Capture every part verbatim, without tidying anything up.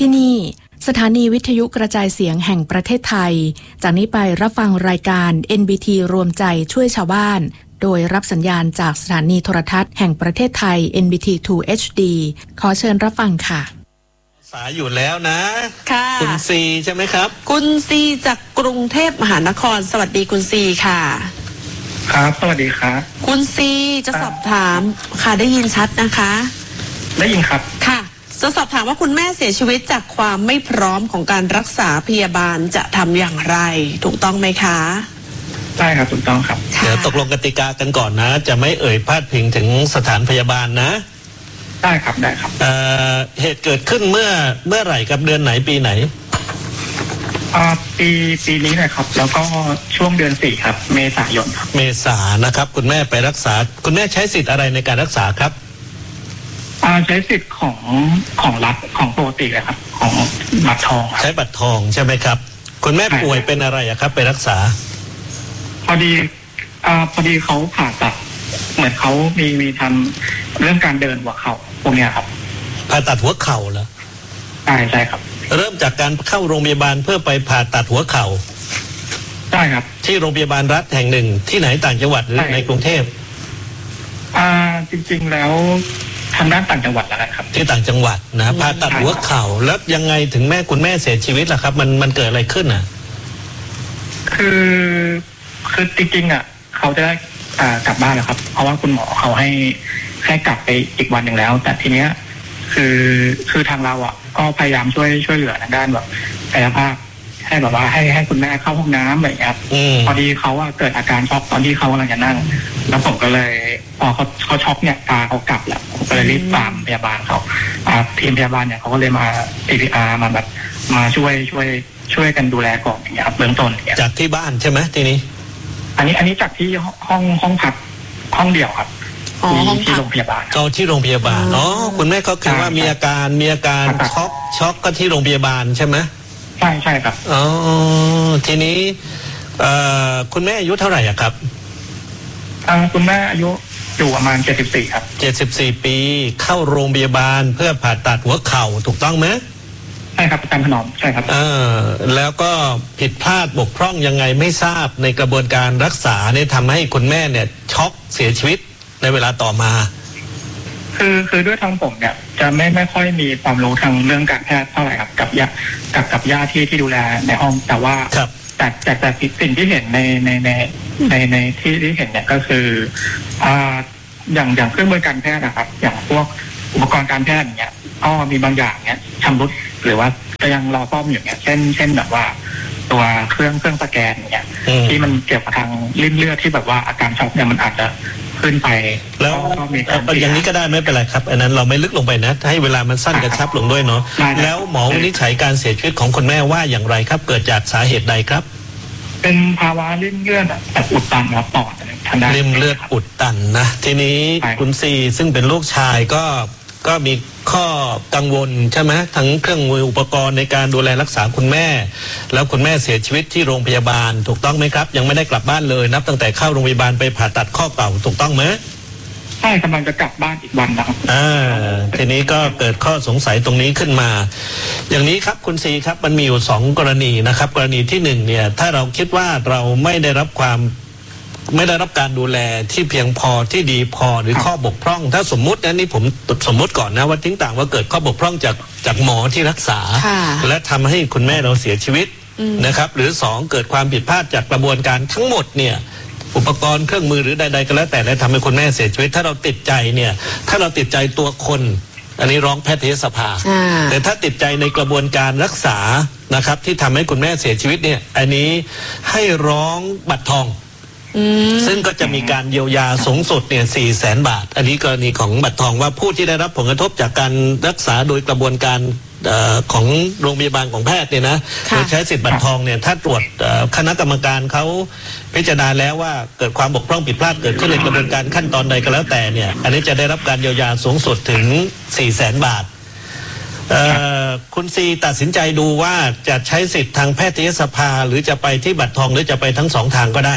ที่นี่สถานีวิทยุกระจายเสียงแห่งประเทศไทยจากนี้ไปรับฟังรายการ เอ็น บี ที รวมใจช่วยชาวบ้านโดยรับสัญญาณจากสถานีโทรทัศน์แห่งประเทศไทย เอ็น บี ที ทู เอช ดี ขอเชิญรับฟังค่ะสายอยู่แล้วนะค่ะคุณซีใช่ไหมครับคุณซีจากกรุงเทพมหานครสวัสดีคุณซีค่ะครับสวัสดีครับคุณซีจะสอบถามค่ะได้ยินชัดนะคะได้ยินครับค่ะจะสอบถามว่าคุณแม่เสียชีวิตจากความไม่พร้อมของการรักษาพยาบาลจะทำอย่างไรถูกต้องไหมคะใช่ครับถูกต้องครับเดี๋ยวตกลงกติกากันก่อนนะจะไม่เอ่ยพาดพิงถึงสถานพยาบาลนะได้ครับได้ครับเอ่อเหตุเกิดขึ้นเมื่อเมื่อไหร่กับเดือนไหนปีไหนอ่าปีปีนี้นะครับแล้วก็ช่วงเดือนสี่ครับเมษายนครับเมษานะครับคุณแม่ไปรักษาคุณแม่ใช้สิทธิ์อะไรในการรักษาครับอ่าใช้สิทธิ์ของของรัฐของปกติเลยครับของบัตรทองใช้บัตรทองใช่ไหมครับคุณแม่ป่วยเป็นอะไรอะครับไปรักษาพอดีอ่าพอดีเขาผ่าตัดเหมือนเขามีมีทำเรื่องการเดินหัวเข่าพวกเนี้ยครับผ่าตัดหัวเข่าเหรอใช่ใช่ครับเริ่มจากการเข้าโรงพยาบาลเพื่อไปผ่าตัดหัวเข่าใช่ครับที่โรงพยาบาลรัฐแห่งหนึ่งที่ไหนต่างจังหวัดหรือในกรุงเทพอ่าจริงๆแล้วทางด้านต่างจังหวัดแล้วครับที่ต่างจังหวัดนะผ่าตัดหัวเข่าแล้วยังไงถึงแม่คุณแม่เสียชีวิตล่ะครับมันมันเกิดอะไรขึ้นอ่ะคือคือจริงๆอ่ะเขาจะได้อ่ากลับบ้านแล้วครับเพราะว่าคุณหมอเขาให้ให้กลับไปอีกวันหนึ่งแล้วแต่ทีเนี้ยคือคือทางเราอ่ะก็พยายามช่วยช่วยเหลือทางด้านแบบกายภาพให้แบบว่าให้ให้คุณแม่เข้าห้องน้ำอะไรอย่างเงี้ยพอดีเขาอ่ะเกิดอาการช็อกตอนที่เขากำลังจะนั่งแล้วผมก็เลยพอเขาเขาช็อกเนี่ยตาเขากลับแล้วผมก็เลยรีบตามพยาบาลเขาอ่าทีมพยาบาลเนี่ยเขาก็เลยมา ซี พี อาร์ มาแบบมาช่วยช่วยช่วยกันดูแลก่อนอย่างเงี้ยครับเบื้องต้นอย่างเงี้ยจากที่บ้านใช่ไหมทีนี้อันนี้อันนี้จากที่ห้องห้องพักห้องเดี่ยวครับที่โรงพยาบาลเอาที่โรงพยาบาลอ๋อคุณแม่เขาคือว่ามีอาการมีอาการช็อกช็อกก็ที่โรงพยาบาลใช่ไหมใช่ใช่ครับอ๋อทีนี้เอ่อคุณแม่อายุเท่าไหร่อ่ะครับอ่าคุณแม่อายุอยู่ประมาณเจ็ดสิบสี่ครับเจ็ดสิบสี่ปีเข้าโรงพยาบาลเพื่อผ่าตัดหัวเข่าถูกต้องไหมใช่ครับอาจารย์ถนอมใช่ครับเออแล้วก็ผิดพลาดบกพร่องยังไงไม่ทราบในกระบวนการรักษาเนี่ยทำให้คุณแม่เนี่ยช็อกเสียชีวิตในเวลาต่อมาคือคือด้วยทางผมเนี่ยจะไม่ไม่ค่อยมีความรู้ทางเรื่องการแพทย์เท่าไหร่ครับกับญากับกับญาติที่ที่ดูแลในห้องแต่ว่าแต่แต่แต่สิ่งที่เห็นในในในในในที่ที่เห็นเนี่ยก็คืออ่าอย่างอย่างเครื่องมือการแพทย์นะครับอย่างพวกอุปกรณ์การแพทย์อย่างเงี้ยก็มีบางอย่างเนี้ยชำรุดหรือว่าก็ยังรอซ่อมอยู่เนี้ยเช่นเช่นแบบว่าตัวเครื่องเครื่องสแกนอย่างเงี้ยที่มันเกี่ยวกับทางริ่มเลือดที่แบบว่าอาการช็อกเนี่ยมันอาจจะขึ้นไปแล้วอย่างนี้ก็ได้ไม่เป็นไรครับอันนั้นเราไม่ลึกลงไปนะให้เวลามันสั้นกระชับลงด้วยเนาะแล้วหมอวินิจฉัยการเสียชีวิตของคุณแม่ว่าอย่างไรครับเกิดจากสาเหตุใดครับเป็นภาวะริ่มเลือดแบบอุดตันครับปอดริ่มเลือดอุดตันนะทีนี้คุณซีซึ่งเป็นลูกชายก็ก็มีข้อกังวลใช่ไหมทั้งเครื่องมืออุปกรณ์ในการดูแลรักษาคุณแม่แล้วคุณแม่เสียชีวิตที่โรงพยาบาลถูกต้องไหมครับยังไม่ได้กลับบ้านเลยนับตั้งแต่เข้าโรงพยาบาลไปผ่าตัดข้อเก่าถูกต้องไหมใช่กำลังจะกลับบ้านอีกวันนะครับอ่าทีนี้ก็เกิดข้อสงสัยตรงนี้ขึ้นมาอย่างนี้ครับคุณซีครับมันมีอยู่สองกรณีนะครับกรณีที่หนึ่งเนี่ยถ้าเราคิดว่าเราไม่ได้รับความไม่ได้รับการดูแลที่เพียงพอที่ดีพอหรือข้อบกพร่องถ้าสมมุตินะนี่ผมสมมุติก่อนนะว่าทิ้งต่างว่าเกิดข้อบกพร่องจากจากหมอที่รักษาและทำให้คุณแม่เราเสียชีวิตนะครับหรือสองเกิดความผิดพลาดจากกระบวนการทั้งหมดเนี่ยอุปกรณ์เครื่องมือหรือใดๆก็แล้วแต่และทำให้คุณแม่เสียชีวิตถ้าเราติดใจเนี่ยถ้าเราติดใจตัวคนอันนี้ร้องแพทยสภาแต่ถ้าติดใจในกระบวนการรักษานะครับที่ทำให้คุณแม่เสียชีวิตเนี่ยอันนี้ให้ร้องบัตรทองซึ่งก็จะมีการเยียวยาสูงสุดเนี่ยสี่แสนบาทอันนี้กรณีของบัตรทองว่าผู้ที่ได้รับผลกระทบจากการรักษาโดยกระบวนการของโรงพยาบาลของแพทย์เนี่ยนะโดยใช้สิทธิ์บัตรทองเนี่ยถ้าตรวจคณะกรรมการเขาพิจารณาแล้วว่าเกิดความบกพร่องผิดพลาดเกิดขึ้นในกระบวนการขั้นตอนใดก็แล้วแต่เนี่ยอันนี้จะได้รับการเยียวยาสูงสุดถึงสี่แสนบาทคุณซีตัดสินใจดูว่าจะใช้สิทธิ์ทางแพทยสภาหรือจะไปที่บัตรทองหรือจะไปทั้งสองทางก็ได้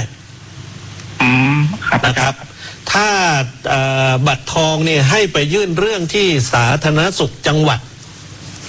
นะครับถ้าบัตรทองเนี่ยให้ไปยื่นเรื่องที่สาธารณสุขจังหวัด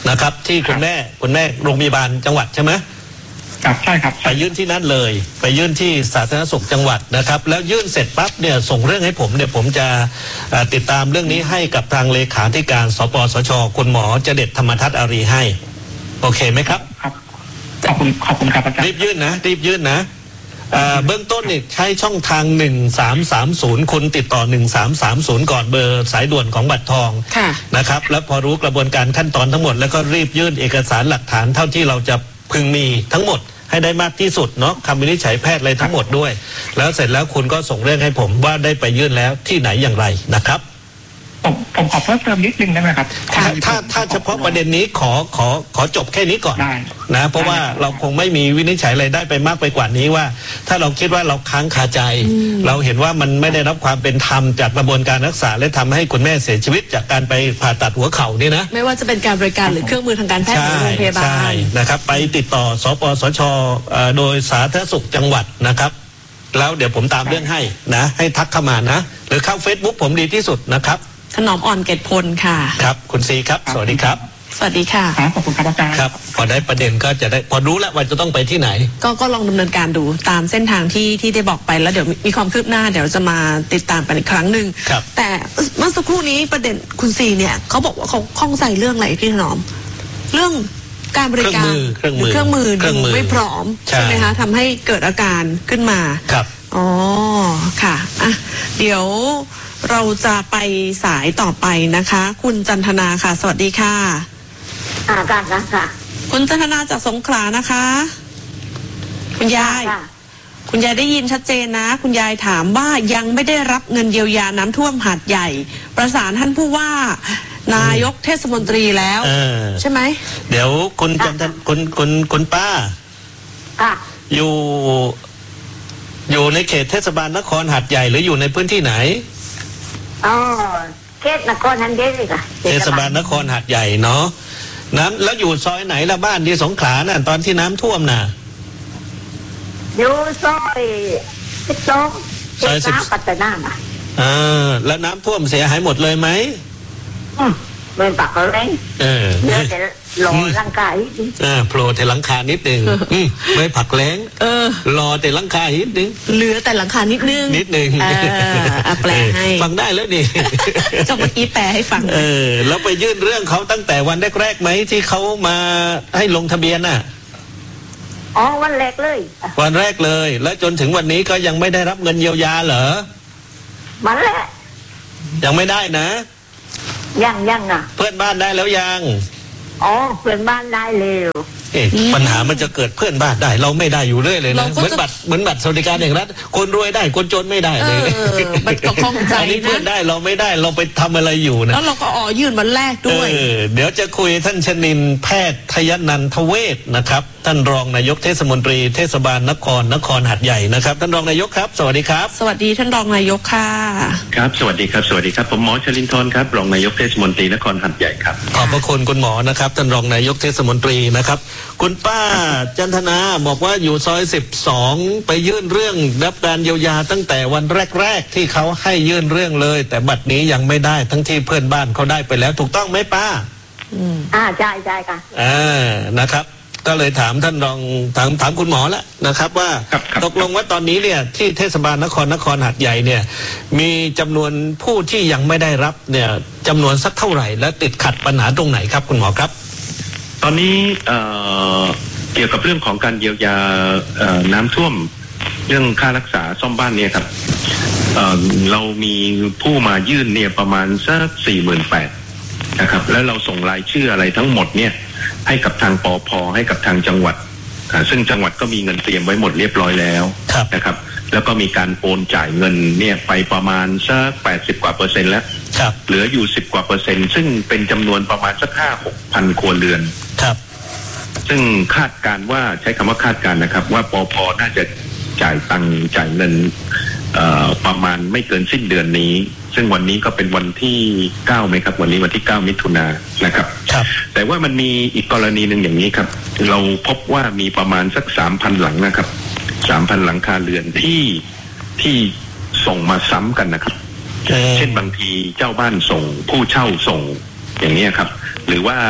นะครับที่คุณแม่คุณแม่โรงพยาบาลจังหวัดใช่ไหมครับใช่ครับไปยื่นที่นั่นเลยไปยื่นที่สาธารณสุขจังหวัดนะครับแล้วยื่นเสร็จปั๊บเนี่ยส่งเรื่องให้ผมเนี่ยผมจะติดตามเรื่องนี้ให้กับทางเลขาธิการสปสชคุณหมอเจเด็ดธรรมทัศน์อารีให้โอเคไหมครับครับขอบคุณขอบคุณครับอาจารย์รีบยื่นนะรีบยื่นนะเบื้องต้นเนี่ยใช้ช่องทางหนึ่งสามสามศูนย์คุณติดต่อหนึ่งสามสามศูนย์ก่อนเบอร์สายด่วนของบัตรทองนะครับแล้วพอรู้กระบวนการขั้นตอนทั้งหมดแล้วก็รีบยื่นเอกสารหลักฐานเท่าที่เราจะพึงมีทั้งหมดให้ได้มากที่สุดเนาะคำวินิจฉัยแพทย์อะไรทั้งหมดด้วยแล้วเสร็จแล้วคุณก็ส่งเรื่องให้ผมว่าได้ไปยื่นแล้วที่ไหนอย่างไรนะครับผมผมขอเพิ่มเติมนิดนึงได้ไหมครับถ้าถ้าถ้าเฉพาะประเด็นนี้ขอขอขอจบแค่นี้ก่อนนะเพราะว่าเราคงไม่มีวินิจฉัยอะไรได้ไปมากไปกว่านี้ว่าถ้าเราคิดว่าเราค้างคาใจเราเห็นว่ามันไม่ได้รับความเป็นธรรมจากกระบวนการรักษาและทำให้คุณแม่เสียชีวิตจากการไปผ่าตัดหัวเข่านี่นะไม่ว่าจะเป็นการบริการหรือเครื่องมือทางการแพทย์ของโรงพยาบาลนะครับไปติดต่อสปสชโดยสาธารณสุขจังหวัดนะครับแล้วเดี๋ยวผมตามเรื่องให้นะให้ทักเข้ามานะหรือเข้า Facebook ผมดีที่สุดนะครับถนอมอ่อนเกตพลค่ะครับคุณซีครับสวัสดีครับสวัสดีค่ะขอบคุณครับอาจารย์ครับพอได้ประเด็นก็จะได้พอรู้แล้วว่าจะต้องไปที่ไหนก็ก็ลองดำเนินการดูตามเส้นทางที่ที่ได้บอกไปแล้วเดี๋ยวมีความคืบหน้าเดี๋ยวจะมาติดตามกันอีกครั้งหนึ่งแต่เมื่อสักครู่นี้ประเด็นคุณซีเนี่ยเขาบอกว่าเขาข้องใจเรื่องอะไรพี่ถนอมเรื่องการบริการเครื่องมือเครื่องมือดูไม่พร้อมใช่ไหมคะทำให้เกิดอาการขึ้นมาครับอ๋อค่ะอ่ะเดี๋ยวเราจะไปสายต่อไปนะคะคุณจันทนาค่ะสวัสดีค่ะอ่าค่ะค่ะคุณจันทนาจากสงขลานะคะคุณยายคุณยายได้ยินชัดเจนนะคุณยายถามว่ายังไม่ได้รับเงินเยียวยาน้ำท่วมหาดใหญ่ประสานท่านผู้ว่านายกเทศมนตรีแล้วใช่ไหมเดี๋ยวคุณจันทนาคุณคุณคุณป้าอยู่อยู่ในเขตเทศบาลนครหาดใหญ่หรืออยู่ในพื้นที่ไหนอ๋อเขตนครหัดใหญ่ค่ะเทศบาลนครหาดใหญ่เนาะน้ำแล้วอยู่ซอยไหนละบ้านที่สงขลาน่ะตอนที่น้ำท่วมน่ะอยู่ซอยสิบสองซอยสิบปัตตานีอ่าแล้วน้ำท่วมเสียหายหมดเลยไหมอืมเป็นปากเขาเองเออเดี๋ยวจะรอร่างกายนิดนึงอ่าโผล่แต่หลังคานิดนึงไม่ผักแล้งเออรอแต่หลังคานิดนึงเหลือแต่หลังคานิดนึงนิดนึงอ่าแปลให้ฟังได้แล้วนี่จะเมื่อกี้แปลให้ฟังเออแล้วไปยื่นเรื่องเขาตั้งแต่วันแรกๆไหมที่เขามาให้ลงทะเบียนน่ะอ๋อวันแรกเลยวันแรกเลยแล้วจนถึงวันนี้ก็ยังไม่ได้รับเงินเยียวยาเหรอมันแหละยังไม่ได้นะยังยังอ่ะเพื่อนบ้านได้แล้วยังอ๋อเพื่อนบ้านได้เร็วเอ๊ะปัญหามันจะเกิดเพื่อนบ้านได้เราไม่ได้อยู่เรื่อยเลยนะเหมือนบัตรเหมือนบัตรสวัสดิการแห่งรัฐคนรวยได้คนจนไม่ได้เลยมันก็ข้องใจนะอันนี้เพื่อนได้เราไม่ได้เราไปทำอะไรอยู่นะแล้วเราก็อ๋อยื่นวันแรกด้วยเดี๋ยวจะคุยท่านชนินทร์แพทย์ทยนันทเวชนะครับท่านรองนายกเทศมนตรีเทศบาลนครนครหาดใหญ่นะครับท่านรองนายกครับสวัสดีครับสวัสดีท่านรองนายกค่ะครับสวัสดีครับสวัสดีครับผมหมอชลินทร์ครับรองนายกเทศมนตรีนครหาดใหญ่ครับขอบพระคุณคุณหมอนะครับท่านรองนายกเทศมนตรีนะครับคุณป้าจันทนาบอกว่าอยู่ซอยสิบสองไปยื่นเรื่องรับการเยียวยาตั้งแต่วันแรกๆที่เขาให้ยื่นเรื่องเลยแต่บัดนี้ยังไม่ได้ทั้งที่เพื่อนบ้านเขาได้ไปแล้วถูกต้องไหมป้าอืมอ่าใช่ใช่ค่ะอ่านะครับก็เลยถามท่านรองถามถามคุณหมอแล้วนะครับว่าตกลงว่าตอนนี้เนี่ยที่เทศบาลนครนครหาดใหญ่เนี่ยมีจำนวนผู้ที่ยังไม่ได้รับเนี่ยจำนวนสักเท่าไหร่และติดขัดปัญหาตรงไหนครับคุณหมอครับตอนนี้เอ่อเกี่ยวกับเรื่องของการเยียวยาเอ่อน้ำท่วมเรื่องค่ารักษาซ่อมบ้านเนี่ยครับเอ่อเรามีผู้มายื่นเนี่ยประมาณสักสี่หมื่นแปดนะครับแล้วเราส่งรายชื่ออะไรทั้งหมดเนี่ยให้กับทางปภ.ให้กับทางจังหวัดซึ่งจังหวัดก็มีเงินเตรียมไว้หมดเรียบร้อยแล้วนะครับแล้วก็มีการโอนจ่ายเงินเนี่ยไปประมาณสักแปดสิบกว่าเปอร์เซ็นต์แล้วเหลืออยู่สิบกว่าเปอร์เซ็นต์ซึ่งเป็นจำนวนประมาณสักห้าหกพันครัวเรือนครับซึ่งคาดการว่าใช้คำว่าคาดการนะครับว่าปภ.น่าจะจ่ายตังค์จ่ายเงินประมาณไม่เกินสิ้นเดือนนี้ซึ่งวันนี้ก็เป็นวันที่เก้าไหมครับวันนี้วันที่เก้ามิถุนายนนะครับแต่ว่ามันมีอีกกรณีหนึ่งอย่างนี้ครับเราพบว่ามีประมาณสักสามพันหลังนะครับสามพันหลังคาเรือนที่ที่ส่งมาซ้ำกันนะครับเช่นบางทีเจ้าบ้านส่งผู้เช่าส่งอย่างนี้ครับหรือว่า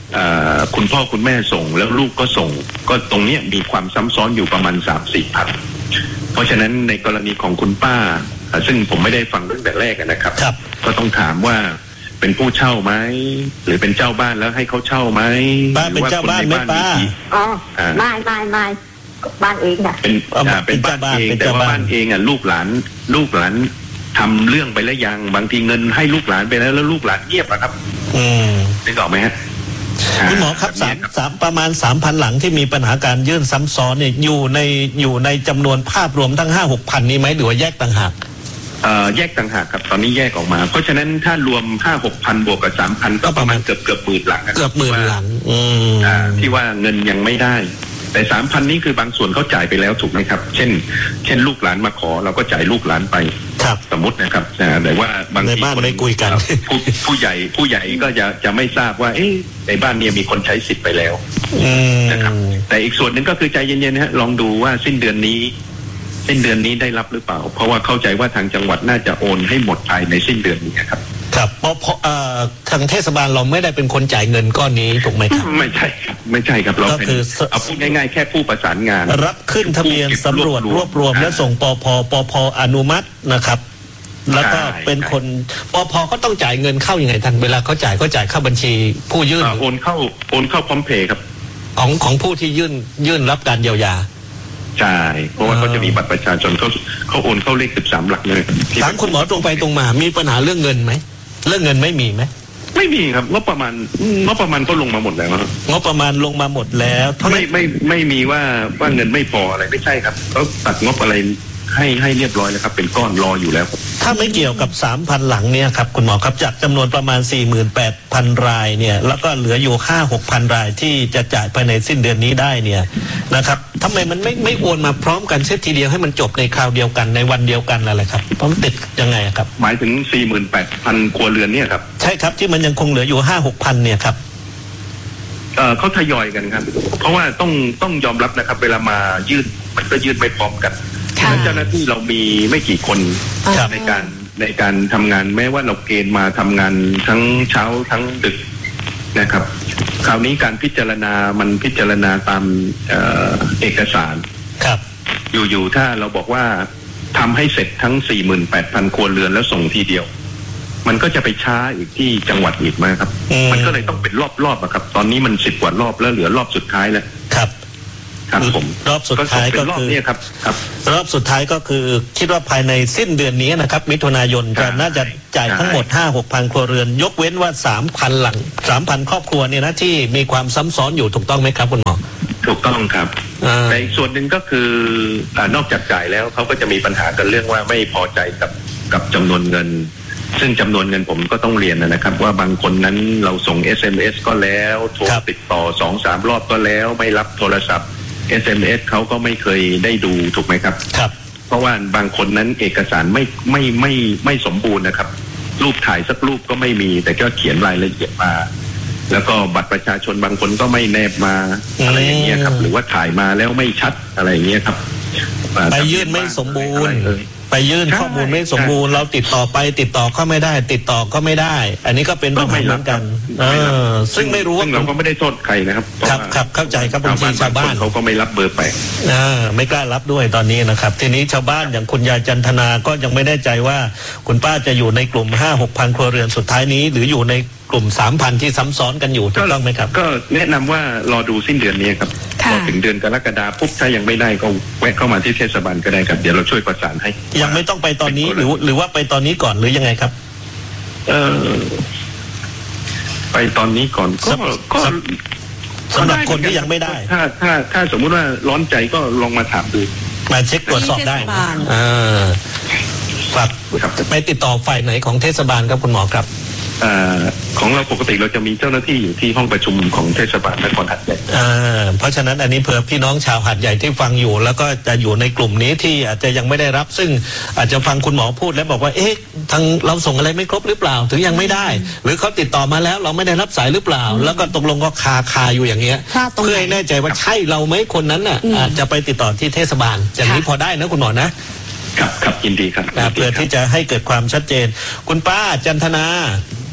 คุณพ่อคุณแม่ส่งแล้วลูกก็ส่งก็ตรงนี้มีความซ้ำซ้อนอยู่ประมาณ สามสี่ พันเพราะฉะนั้นในกรณีของคุณป้าซึ่งผมไม่ได้ฟังตั้งแต่แรกนะครับก็ต้องถามว่าเป็นผู้เช่าไหมหรือเป็นเจ้าบ้านแล้วให้เขาเช่าไหมป้าเป็นเจ้าบ้านไหมป้าอ๋อไม่ไม่ไม่บ้านเองค่ะเป็นเป็นบ้านเองแต่ว่าบ้านเองอ่ะลูกหลานลูกหลานทำเรื่องไปแล้วยังบางทีเงินให้ลูกหลานไปแล้วแล้วลูกหลานเงียบอะครับอืมนึกออกไหมฮะคุณหมอครับสามสามประมาณสามพันหลังที่มีปัญหาการยื่นซ้ำซ้อนเนี่ยอยู่ในอยู่ในจำนวนภาพรวมทั้งห้าหกพันนี้ไหมหรือว่าแยกต่างหากเอ่อแยกต่างหากครับตอนนี้แยกออกมาเพราะฉะนั้นถ้ารวมห้าหกพันบวกกับสามพันก็ประมาณเกือบเกือบหมื่นหลังเกือบหมื่นหลังอืมอ่าที่ว่าเงินยังไม่ได้แต่สามพันนี้คือบางส่วนเขาจ่ายไปแล้วถูกไหมครับเช่นเช่นลูกหลานมาขอเราก็จ่ายลูกหลานไปสมมตินะครับแต่ว่าบางทีคนไม่คุยกันผู้ผู้ใหญ่ผู้ใหญ่ก็จะจะไม่ทราบว่าเอ๊ะในบ้านเนี่ยมีคนใช้สิทธิ์ไปแล้วนะครับแต่อีกส่วนหนึ่งก็คือใจเย็นๆนะฮะลองดูว่าสิ้นเดือนนี้สิ้นเดือนนี้ได้รับหรือเปล่าเพราะว่าเข้าใจว่าทางจังหวัดน่าจะโอนให้หมดภายในสิ้นเดือนนี้ครับครับเพราะเพราะทางเทศบาลเราไม่ได้เป็นคนจ่ายเงินก้อนนี้ถูกไหมครับไม่ใช่ครับไม่ใช่ครับเราเป็นเอาพูดง่ายๆแค่ผู้ประสานงานรับขึ้นทะเบียนสำรวจรวบรวมและส่งปพปพอนุมัตินะครับแล้วก็เป็นคนปพก็ต้องจ่ายเงินเข้ายังไงท่านเวลาเขาจ่ายก็จ่ายเข้าบัญชีผู้ยื่นโอนเข้าโอนเข้าพร้อมเพย์ครับของของผู้ที่ยื่นยื่นรับการเยียวยาใช่เพราะว่าเขาจะมีบัตรประชาชนเขาเขาโอนเข้าเลขสิบสามหลักเลยถามคุณหมอตรงไปตรงมามีปัญหาเรื่องเงินไหมเรื่องเงินไม่มีไหมไม่มีครับงบประมาณงบประมาณก็ลงมาหมดแล้วงบประมาณลงมาหมดแล้วไม่ไม่ไม่มีว่าว่าเงินไม่พออะไรไม่ใช่ครับเขาตัดงบอะไรให้ให้เรียบร้อยแล้วครับเป็นก้อนรออยู่แล้วถ้าไม่เกี่ยวกับ สามพัน หลังเนี่ยครับคุณหมอครับจากจำนวนประมาณ สี่หมื่นแปดพัน รายเนี่ยแล้วก็เหลืออยู่ ห้าหกพัน รายที่จะจ่ายภายในสิ้นเดือนนี้ได้เนี่ยนะครับทำไมมันไม่ไม่โอนมาพร้อมกันเช่นทีเดียวให้มันจบในคราวเดียวกันในวันเดียวกันอะไรครับเพราะมันติดยังไงครับหมายถึง สี่หมื่นแปดพัน ครัวเรือนเนี่ยครับใช่ครับที่มันยังคงเหลืออยู่ ห้าหกพัน เนี่ยครับเอ่อเขาทยอยกันครับเพราะว่าต้องต้องยอมรับนะครับเวลามายื่นมันก็ยื่นไม่พร้อมกันเจ้าหน้าที่เรามีไม่กี่คนในการในการทำงานแม้ว่าเราเกณฑ์มาทำงานทั้งเช้าทั้งดึกนะครับคราวนี้การพิจารณามันพิจารณาตามเอ่อเอกสารครับอยู่ๆถ้าเราบอกว่าทำให้เสร็จทั้ง สี่หมื่นแปดพัน ครัวเรือนแล้วส่งทีเดียวมันก็จะไปช้าอีกที่จังหวัดอีกมาครับมันก็เลยต้องเป็นรอบๆอะครับตอนนี้มันสิบกว่ารอบแล้วเหลือรอบสุดท้ายแล้วครับครับผมรอบสุดท้ายก็คือครับครับรอบสุดท้ายก็คือคิดว่าภายในสิ้นเดือนนี้นะครับมิถุนายนจะน่าจะจ่ายทั้งหมด ห้าหกพัน ครัวเรือนยกเว้นว่า สามพัน หลัง สามพัน ครอบครัวเนี่ยนะที่มีความซ้ำซ้อนอยู่ถูกต้องไหมครับคุณหมอถูกต้องครับแต่อีกส่วนหนึ่งก็คือนอกจากจ่ายแล้วเขาก็จะมีปัญหากันเรื่องว่าไม่พอใจกับกับจำนวนเงินซึ่งจำนวนเงินผมก็ต้องเรียนนะครับว่าบางคนนั้นเราส่ง เอส เอ็ม เอส ก็แล้วโทรติดต่อ สองสาม รอบก็แล้วไม่รับโทรศัพท์เอส เอ็ม เอส เขาก็ไม่เคยได้ดูถูกไหมครับครับเพราะว่าบางคนนั้นเอกสารไม่ไม่ไม่ไม่สมบูรณ์นะครับรูปถ่ายสักรูปก็ไม่มีแต่ก็เขียนรายละเอียดมาแล้วก็บัตรประชาชนบางคนก็ไม่แนบมาอะไรอย่างเงี้ยครับหรือว่าถ่ายมาแล้วไม่ชัดอะไรอย่างเงี้ยครับไปยื่นไม่สมบูรณ์ไปยื่นข้อมูลไม่สมบูรณ์เราติดต่อไปติดต่อก็ไม่ได้ติดต่อก็ไม่ได้อันนี้ก็เป็นปัญหาเหมือนกันเออซึ่งไม่รู้ว่าเราก็ไม่ได้โทษใครนะครับครับครับเข้าใจครับบางทีชาวบ้านเขาก็ไม่รับเบอร์ไปอ่าไม่กล้ารับด้วยตอนนี้นะครับทีนี้ชาวบ้านอย่างคุณยายจันทนาก็ยังไม่แน่ใจว่าคุณป้าจะอยู่ในกลุ่ม ห้าหกพัน ครัวเรือนสุดท้ายนี้หรืออยู่ในกลุ่ม สามพัน ที่ซ้ำซ้อนกันอยู่ถูกต้องไหมครับก็แนะนำว่ารอดูสิ้นเดือนนี้ครับพอถึงเดือนกรกฎาคมปุ๊บถ้ายังไม่ได้ก็แวะเข้ามาที่เทศบาลก็ได้ครับเดี๋ยวเราช่วยประสานให้ยังไม่ต้องไปตอนนี้หรือหรือว่าไปตอนนี้ก่อนหรือยังไงครับเออไปตอนนี้ก่อนก็ก็สำหรับคนที่ยังไม่ได้ถ้าถ้าถ้าสมมุติว่าร้อนใจก็ลองมาถามดูมาเช็คตรวจสอบได้อ่าฝากไปติดต่อฝ่ายไหนของเทศบาลครับคุณหมอครับอ่าของเราปกติเราจะมีเจ้าหน้าที่อยู่ที่ห้องประชุมของเทศบาลนครหาดใหญ่อ่าเพราะฉะนั้นอันนี้เผื่อพี่น้องชาวหาดใหญ่ที่ฟังอยู่แล้วก็จะอยู่ในกลุ่มนี้ที่อาจจะยังไม่ได้รับซึ่งอาจจะฟังคุณหมอพูดแล้วบอกว่าเอ๊ะทางเราส่งอะไรไม่ครบหรือเปล่าถึงยังไม่ได้หรือเขาติดต่อมาแล้วเราไม่ได้รับสายหรือเปล่าแล้วก็ตกลงก็คาคาอยู่อย่างเงี้ยเพื่อให้แน่ใจว่าใช่เราไหมคนนั้นน่ะอาจจะไปติดต่อที่เทศบาลอย่างนี้พอได้นะคุณหมอนะครับครับยินดีครับเพื่อที่จะให้เกิดความชัดเจนคุณป้าจันทนา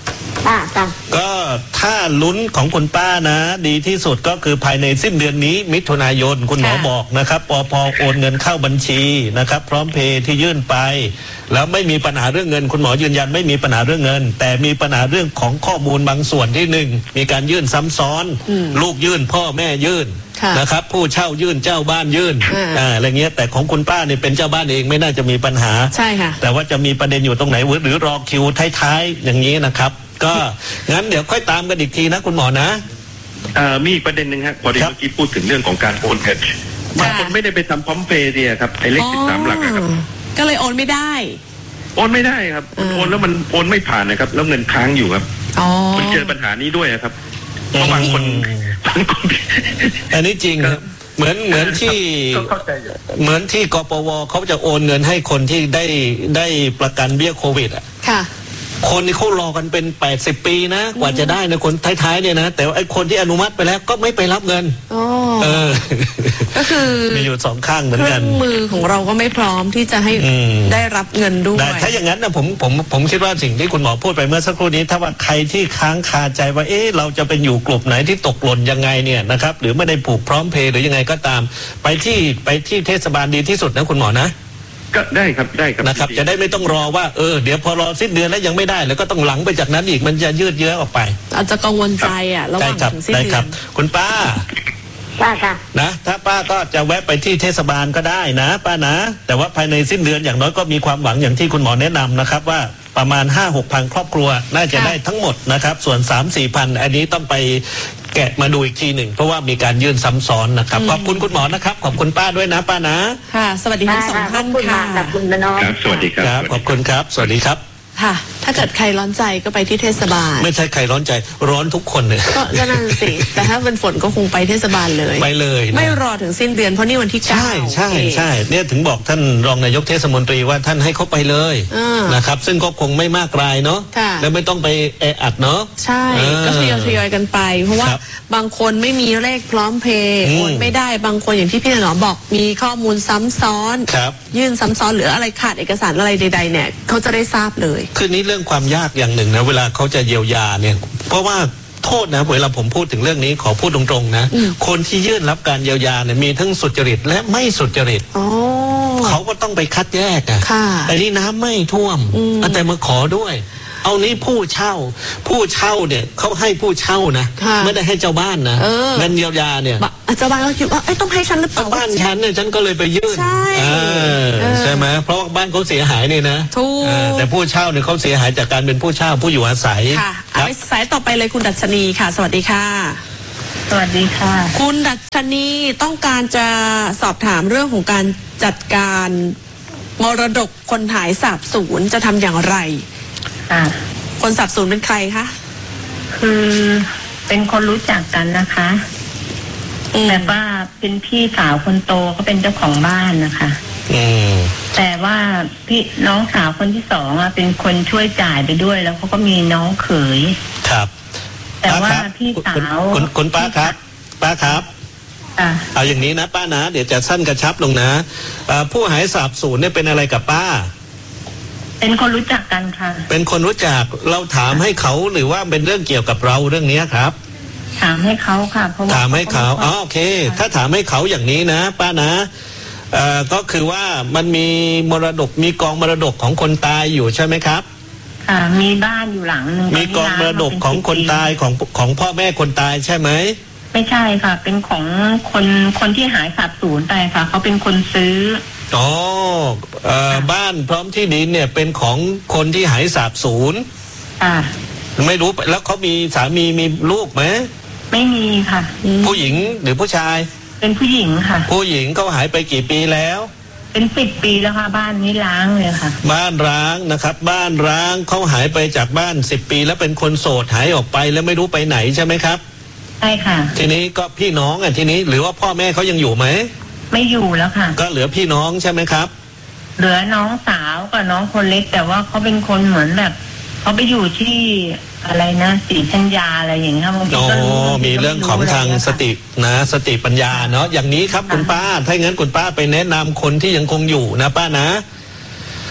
ค่ะค่ะก็ถ้าลุ้นของคุณป้านะดีที่สุดก็คือภายในสิ้นเดือนนี้มิถุนายนคุณหมอบอกนะครับปพโอนเงินเข้าบัญชีนะครับพร้อมเพย์ที่ยื่นไปแล้วไม่มีปัญหาเรื่องเงินคุณหมอยืนยันไม่มีปัญหาเรื่องเงินแต่มีปัญหาเรื่องของข้อมูลบางส่วนที่หนึ่งมีการยื่นซ้ำซ้อนลูกยื่นพ่อแม่ยื่นนะครับผู้เช่ายื่นเจ้าบ้านยื่นอ่าอะไรเงี้ยแต่ของคุณป้าเนี่ยเป็นเจ้าบ้านเองไม่น่าจะมีปัญหาใช่ค่ะแต่ว่าจะมีประเด็นอยู่ตรงไหนหรือรอคิวท้ายๆอย่างนี้นะครับก็งั้นเดี๋ยวค่อยตามกันอีกทีนะคุณหมอนะเอ่อมีประเด็นหนึ่งครับพอดีเมื่อกี้พูดถึงเรื่องของการโอนเงินบางคนไม่ได้ไปทำพร้อมเพย์เนี่ยครับไอ้เลขสิบสามหลักนะครับก็เลยโอนไม่ได้โอนไม่ได้ครับโอนแล้วมันโอนไม่ผ่านนะครับแล้วเงินค้างอยู่ครับมันเจอปัญหานี้ด้วยครับเพราะบางคนบางคนอันนี้จริงครับเหมือนเหมือนที่เหมือนที่กปวเขาจะโอนเงินให้คนที่ได้ได้ประกันเบี้ยโควิดอ่ะค่ะคนที่เขารอกันเป็นแปดสิบปีนะกว่าจะได้นะคนท้ายๆเนี่ยนะแต่ไอ้คนที่อนุมัติไปแล้วก็ไม่ไปรับเงินเออก็คือมีอยู่สองข้างเหมือนกันเครื่องมือของเราก็ไม่พร้อมที่จะให้ได้รับเงินด้วยถ้าอย่างนั้นนะผมผมผมคิดว่าสิ่งที่คุณหมอพูดไปเมื่อสักครู่นี้ถ้าว่าใครที่ค้างคาใจว่าเอ๊ะเราจะเป็นอยู่กลุ่มไหนที่ตกหล่นยังไงเนี่ยนะครับหรือไม่ได้ผูกพร้อมเพย์หรือยังไงก็ตามไปที่ไปที่เทศบาลดีที่สุดนะคุณหมอนะก็ได้ครับได้ครับนะครับจะได้ไม่ต้องรอว่าเออเดี๋ยวพอรอสิ้นเดือนแล้วยังไม่ได้แล้วก็ต้องหลังไปจากนั้นอีกมันจะยืดเยื้อออกไปอาจจะกังวลใจอ่ะระหว่างถึงสิ้นเดือนคุณป้าป้าค่ะนะถ้าป้าก็จะแวะไปที่เทศบาลก็ได้นะป้านะแต่ว่าภายในสิ้นเดือนอย่างน้อยก็มีความหวังอย่างที่คุณหมอแนะนำนะครับว่าประมาณ ห้าหก พันครอบครัวน่าจะได้ทั้งหมดนะครับส่วน สามสี่ พันอันนี้ต้องไปแกะมาดูอีกทีหนึ่งเพราะว่ามีการยื่นซ้ำซ้อนนะครับขอบคุณคุณหมอนะครับขอบคุณป้าด้วยนะป้านะค่ะสวัสดีทั้งสองท่านค่ะขอบคุณน้องสวัสดีครับขอบคุณครับสวัสดีครับค่ะถ้าเกิดใครร้อนใจก็ไปที่เทศบาลไม่ใช่ใครร้อนใจร้อนทุกคนเลยก็นั่นสิแต่ถ้าเป็นฝนก็คงไปเทศบาลเลยไปเลยไม่รอถึงสิ้นเดือนเพราะนี่วันที่เก้าใช่ใช่ใช่เนี่ยถึงบอกท่านรองนายกเทศมนตรีว่าท่านให้เขาไปเลยนะครับซึ่งก็คงไม่มากรายเนาะแล้วไม่ต้องไปแออัดเนาะใช่ก็ทยอยทยอยกันไปเพราะว่าบางคนไม่มีเลขพร้อมเพย์โอนไม่ได้บางคนอย่างที่พี่หนอบอกมีข้อมูลซ้ำซ้อนยื่นซ้ำซ้อนหรืออะไรขาดเอกสารอะไรใดๆเนี่ยเขาจะได้ทราบเลยคือนี้เรื่องความยากอย่างหนึ่งนะเวลาเขาจะเยียวยาเนี่ยเพราะว่าโทษนะเวลาผมพูดถึงเรื่องนี้ขอพูดตรงๆนะคนที่ยื่นรับการเยียวยาเนี่ยมีทั้งสุจริตและไม่สุจริตเขาก็ต้องไปคัดแยกอ่ะแต่นี่น้ำไม่ท่วมแต่มาขอด้วยเอานี้ผู้เช่าผู้เช่าเนี่ยเขาให้ผู้เช่านะไม่ได้ให้เจ้าบ้านนะเงินเยียวยาเนี่ยเจ้าบ้านก็คิดว่าไอ้ต้องให้ฉันหรือเปล่าบ้านฉันเนี่ยฉันก็เลยไปยื่นใช่ไหมเพราะบ้านเขาเสียหายเนี่ยนะแต่ผู้เช่าเนี่ยเขาเสียหายจากการเป็นผู้เช่าผู้อยู่อาศัยค่ะเอาไปสายต่อไปเลยคุณดัชนีค่ะสวัสดีค่ะสวัสดีค่ะคุณดัชนีต้องการจะสอบถามเรื่องของการจัดการมรดกคนหายสาบสูญจะทำอย่างไรคนสาบสูญเป็นใครคะคือเป็นคนรู้จักกันนะคะแต่ว่าเป็นพี่สาวคนโตก็เป็นเจ้าของบ้านนะคะแต่ว่าพี่น้องสาวคนที่สองอ่ะเป็นคนช่วยจ่ายไปด้วยแล้วเขาก็มีน้องเขยครับแต่ว่าพี่สาวคุณคุณป้าครับป้าครับเอาอย่างนี้นะป้านะเดี๋ยวจะสั้นกระชับลงนะผู้หายสาบสูญเนี่ยเป็นอะไรกับป้าเป็นคนรู้จักกันค่ะเป็นคนรู้จักเราถามให้เขาหรือว่าเป็นเรื่องเกี่ยวกับเราเรื่องนี้ครับถามให้เขาค่ะเพราะว่าถามให้เขาอ๋อโอเคถ้าถามให้เขาอย่างนี้นะป้านะเอ่อก็คือว่ามันมีมรดกมีกองมรดกของคนตายอยู่ใช่ไหมครับค่ะมีบ้านอยู่หลังนึงมีกองมรดกของคนตายของของพ่อแม่คนตายใช่ไหมไม่ใช่ค่ะเป็นของคนคนที่หายสาบสูญไปค่ะเขาเป็นคนซื้ออ๋อเอ่อบ้านพร้อมที่ดินเนี่ยเป็นของคนที่หายสาบสูญอ่าไม่รู้แล้วเขามีสามีมีลูกไหมไม่มีค่ะผู้หญิงหรือผู้ชายเป็นผู้หญิงค่ะผู้หญิงเขาหายไปกี่ปีแล้วเป็นสิบปีแล้วค่ะบ้านนี้ร้างเลยค่ะบ้านร้างนะครับบ้านร้างเขาหายไปจากบ้านสิบปีแล้วเป็นคนโสดหายออกไปแล้วไม่รู้ไปไหนใช่ไหมครับใช่ค่ะทีนี้ก็พี่น้องอ่ะทีนี้หรือว่าพ่อแม่เขายังอยู่ไหมไม่อยู่แล้วค่ะก็เหลือพี่น้องใช่ไหมครับเหลือน้องสาวกับน้องคนเล็กแต่ว่าเขาเป็นคนเหมือนแบบเขาไปอยู่ที่อะไรนะศรีชัญญาอะไรอย่างเงี้ยบางทีก็รู้มีเรื่องของทางสตินะสติปัญญาเนาะอย่างนี้ครับคุณป้าถ้าอย่างนั้นคุณป้าไปแนะนำคนที่ยังคงอยู่นะป้านะ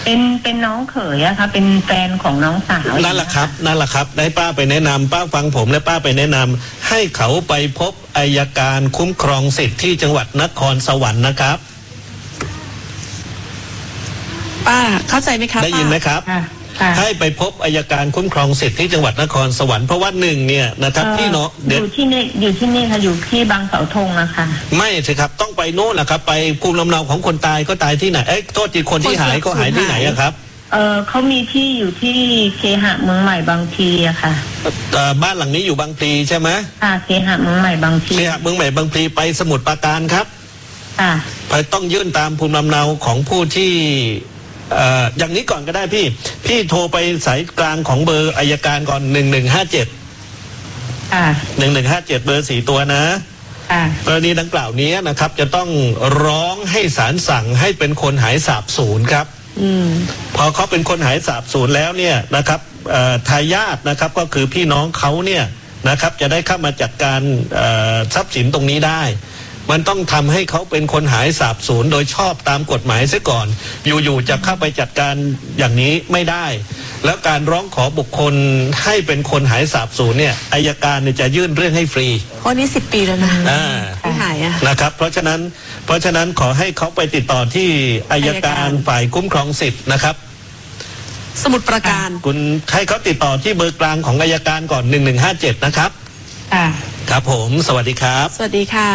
เป็นเป็นน้องเขยอะค่ะเป็นแฟนของน้องสาวนั่นแหละครับนั่นแหละครับได้ป้าไปแนะนำป้าฟังผมและป้าไปแนะนำให้เขาไปพบอัยการคุ้มครองสิทธิ์ที่จังหวัดนครสวรรค์นะครับป้าเข้าใจไหมครับได้ยินไหมครับให้ไปพบอัยการคุ้มครองสิทธิ์ที่จังหวัดนครสวรรค์เพราะว่าหนึ่งเนี่ยนะครับพี่น้องอยู่ที่นี่อยู่ที่นี่ค่ะอยู่ที่บางเสาธงนะคะไม่สิครับต้องไปโน่นแหละครับไปภูมิลำเนาของคนตายก็ตายที่ไหนเอ้ยโทษทีคนที่หายก็หายที่ไหนอะครับเออเขามีที่อยู่ที่เคหะเมืองใหม่บางพลีอะค่ะบ้านหลังนี้อยู่บางพลีใช่ไหมค่ะเคหะเมืองใหม่บางพลีเคหะเมืองใหม่บางพลีไปสมุทรปราการครับค่ะไปต้องยื่นตามภูมิลำเนาของผู้ที่เอ่ออย่างนี้ก่อนก็ได้พี่พี่โทรไปสายกลางของเบอร์อัยการก่อนหนึ่งหนึ่งห้าเจ็ดอ่าหนึ่งหนึ่งห้าเจ็ดเบอร์สี่ตัวนะอ่ากรณีดังกล่าวนี้นะครับจะต้องร้องให้ศาลสั่งให้เป็นคนหายสาบสูญครับอืมพอเขาเป็นคนหายสาบสูญแล้วเนี่ยนะครับทายาทนะครับก็คือพี่น้องเขาเนี่ยนะครับจะได้เข้ามาจัดการทรัพย์สินตรงนี้ได้มันต้องทำให้เขาเป็นคนหายสาบสูญโดยชอบตามกฎหมายเสียก่อนอยู่ๆจะเข้าไปจัดการอย่างนี้ไม่ได้แล้วการร้องขอบุคคลให้เป็นคนหายสาบสูญเนี่ยอัยการเนี่ยจะยื่นเรื่องให้ฟรีเพราะนี้สิบปีแล้วนะที่หายนะครับเพราะฉะนั้นเพราะฉะนั้นขอให้เขาไปติดต่อที่อัยการฝ่ายคุ้มครองสิทธิ์นะครับสมุทรปราการคุณให้เขาติดต่อที่เบอร์กลางของอัยการก่อนหนึ่งหนึ่งห้าเจ็ดนะครับครับผมสวัสดีครับสวัสดีค่ะ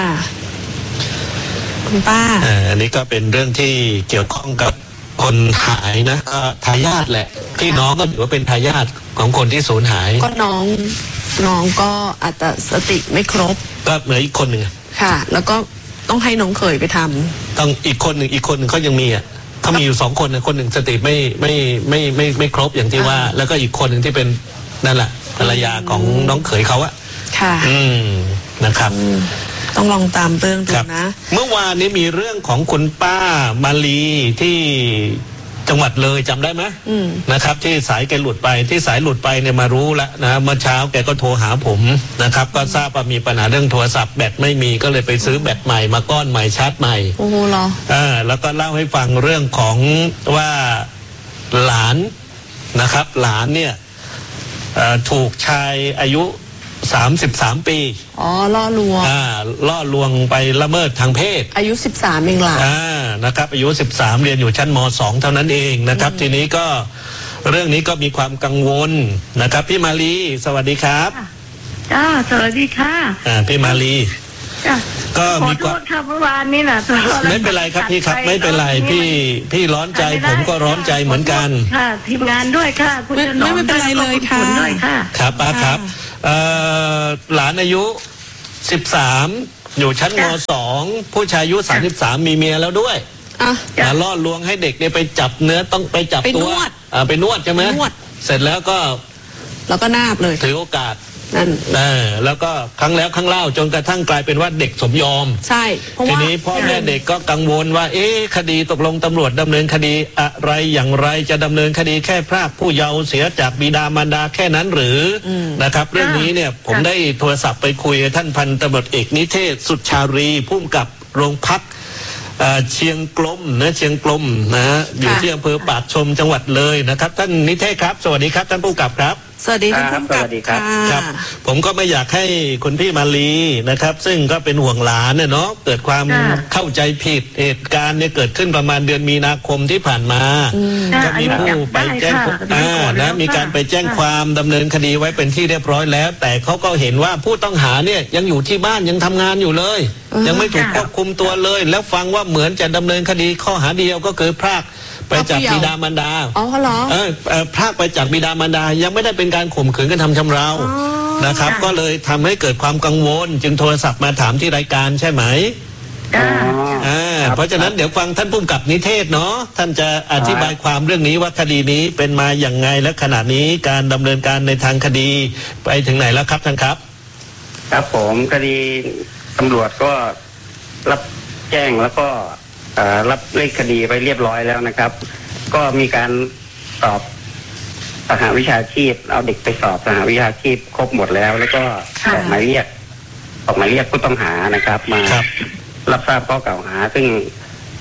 คุณป้าอันนี้ก็เป็นเรื่องที่เกี่ยวข้องกับคนหายนะก็ทายาทแหละพี่น้องก็ถือว่าเป็นทายาทของคนที่สูญหายก็น้องน้องก็อาจจะสติไม่ครบก็เหลืออีกคนหนึ่งค่ะแล้วก็ต้องให้น้องเขยไปทำต้องอีกคนหนึ่งอีกคนหนึ่งเขายังมีอ่ะเขามีอยู่สองคนนะคนหนึ่งสติไม่ไม่ไม่ไม่ไม่ครบอย่างที่ว่าแล้วก็อีกคนหนึ่งที่เป็นนั่นแหละภรรยาของน้องเขยเขาอะค่ะอืมนะครับต้องลองตามเรื่องดูนะเมื่อวานนี้มีเรื่องของคุณป้ามาลีที่จังหวัดเลยจำได้ไหมนะครับที่สายแกหลุดไปที่สายหลุดไปเนี่ยมารู้แล้วนะเมื่อเช้าแกก็โทรหาผมนะครับก็ทราบว่ามีปัญหาเรื่องโทรศัพท์แบตไม่มีก็เลยไปซื้อแบตใหม่มาก้อนใหม่ชาร์จใหม่โอ้โหเหรออ่าแล้วก็เล่าให้ฟังเรื่องของว่าหลานนะครับหลานเนี่ยถูกชายอายุสามสิบสามปีอ๋อล่อลวงอ่าล่อลวงไปละเมิดทางเพศอายุสิบสามเองล่ะอ่านะครับอายุสิบสามเรียนอยู่ชั้นม.สอง เท่านั้นเองนะครับทีนี้ก็เรื่องนี้ก็มีความกังวลนะครับพี่มาลีสวัสดีครับจ้าสวัสดีค่ะอ่าพี่มาลีก็มีความขอโทษค่ะเมื่อวานนี้นะไม่เป็นไรครับพี่ครับไม่เป็นไรพี่พี่ร้อนใจผมก็ร้อนใจเหมือนกันค่ะทีมงานด้วยค่ะคุณจะไม่ไม่เป็นไรเลยค่ะครับป้าครับหลานอายุสิบสามอยู่ชั้นม.สอง ผู้ชายอายุสามสิบสามมีเมียแล้วด้วยมาล่อลวงให้เด็กเนี่ยไปจับเนื้อต้องไปจับตัวไปนวดใช่ไหมเสร็จแล้วก็แล้วก็นาบเลยถือโอกาสนั่นแล้วก็ครั้งแล้วครั้งเล่าจนกระทั่งกลายเป็นว่าเด็กสมยอมใช่ทีนี้พ่อแม่เด็กก็กังวลว่าเอ๊ะคดีตกลงตำรวจดำเนินคดีอะไรอย่างไรจะดำเนินคดีแค่พรากผู้เยาว์เสียจากบิดามารดาแค่นั้นหรือนะครับเรื่องนี้เนี่ยผมได้โทรศัพท์ไปคุยกับท่านพันตำรวจเอกนิเทศสุชารีผู้กำกับโรงพักเชียงกลมนะเชียงกลมนะอยู่ที่อำเภอปากชมจังหวัดเลยนะครับท่านนิเทศครับสวัสดีครับท่านผู้กำกับครับสวัสดีท่านผู้กำกับครับผมก็ไม่อยากให้คุณพี่มาลีนะครับซึ่งก็เป็นห่วงหลานเนี่ยเนาะเกิดความเข้าใจผิดเหตุการณ์เนี่ยเกิดขึ้นประมาณเดือนมีนาคมที่ผ่านมาก็มีผู้ไปแจ้งอ่านะมีการไปแจ้งความดำเนินคดีไว้เป็นที่เรียบร้อยแล้วแต่เขาก็เห็นว่าผู้ต้องหาเนี่ยยังอยู่ที่บ้านยังทำงานอยู่เลยยังไม่ถูกควบคุมตัวเลยแล้วฟังว่าเหมือนจะดำเนินคดีข้อหาเดียวก็คือพรากไปจากบิดามารดาอ๋อเหรอเออพรากไปจากบิดามารดายังไม่ได้เป็นการข่มขืนกระทำชำเรานะครับก็เลยทำให้เกิดความกังวลจึงโทรศัพท์มาถามที่รายการใช่ไหมอ่าเพราะฉะนั้นเดี๋ยวฟังท่านผู้กำกับนิเทศเนาะท่านจะอธิบายความเรื่องนี้ว่าคดีนี้เป็นมาอย่างไงและขณะนี้การดำเนินการในทางคดีไปถึงไหนแล้วครับท่านครับครับผมคดีตำรวจก็รับแจ้งแล้วก็รับเลขคดีไปเรียบร้อยแล้วนะครับ ก็มีการสอบสหวิชาชีพเอาเด็กไปสอบสหวิชาชีพครบหมดแล้วแล้วก็ออกหมายเรียกออกหมายเรียกผู้ต้องหานะครับมารับทราบข้อกล่าวหาซึ่ง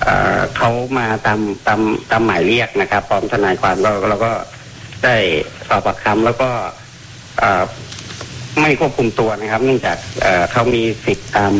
เอ่อเขามาตามตามตามหมายเรียกนะครับพร้อมทนายความเราเราก็ได้สอบปากคำแล้วก็เอ่อไม่ควบคุมตัวนะครับ เนื่องจากเอ่อเขามีสิทธิ์ตาม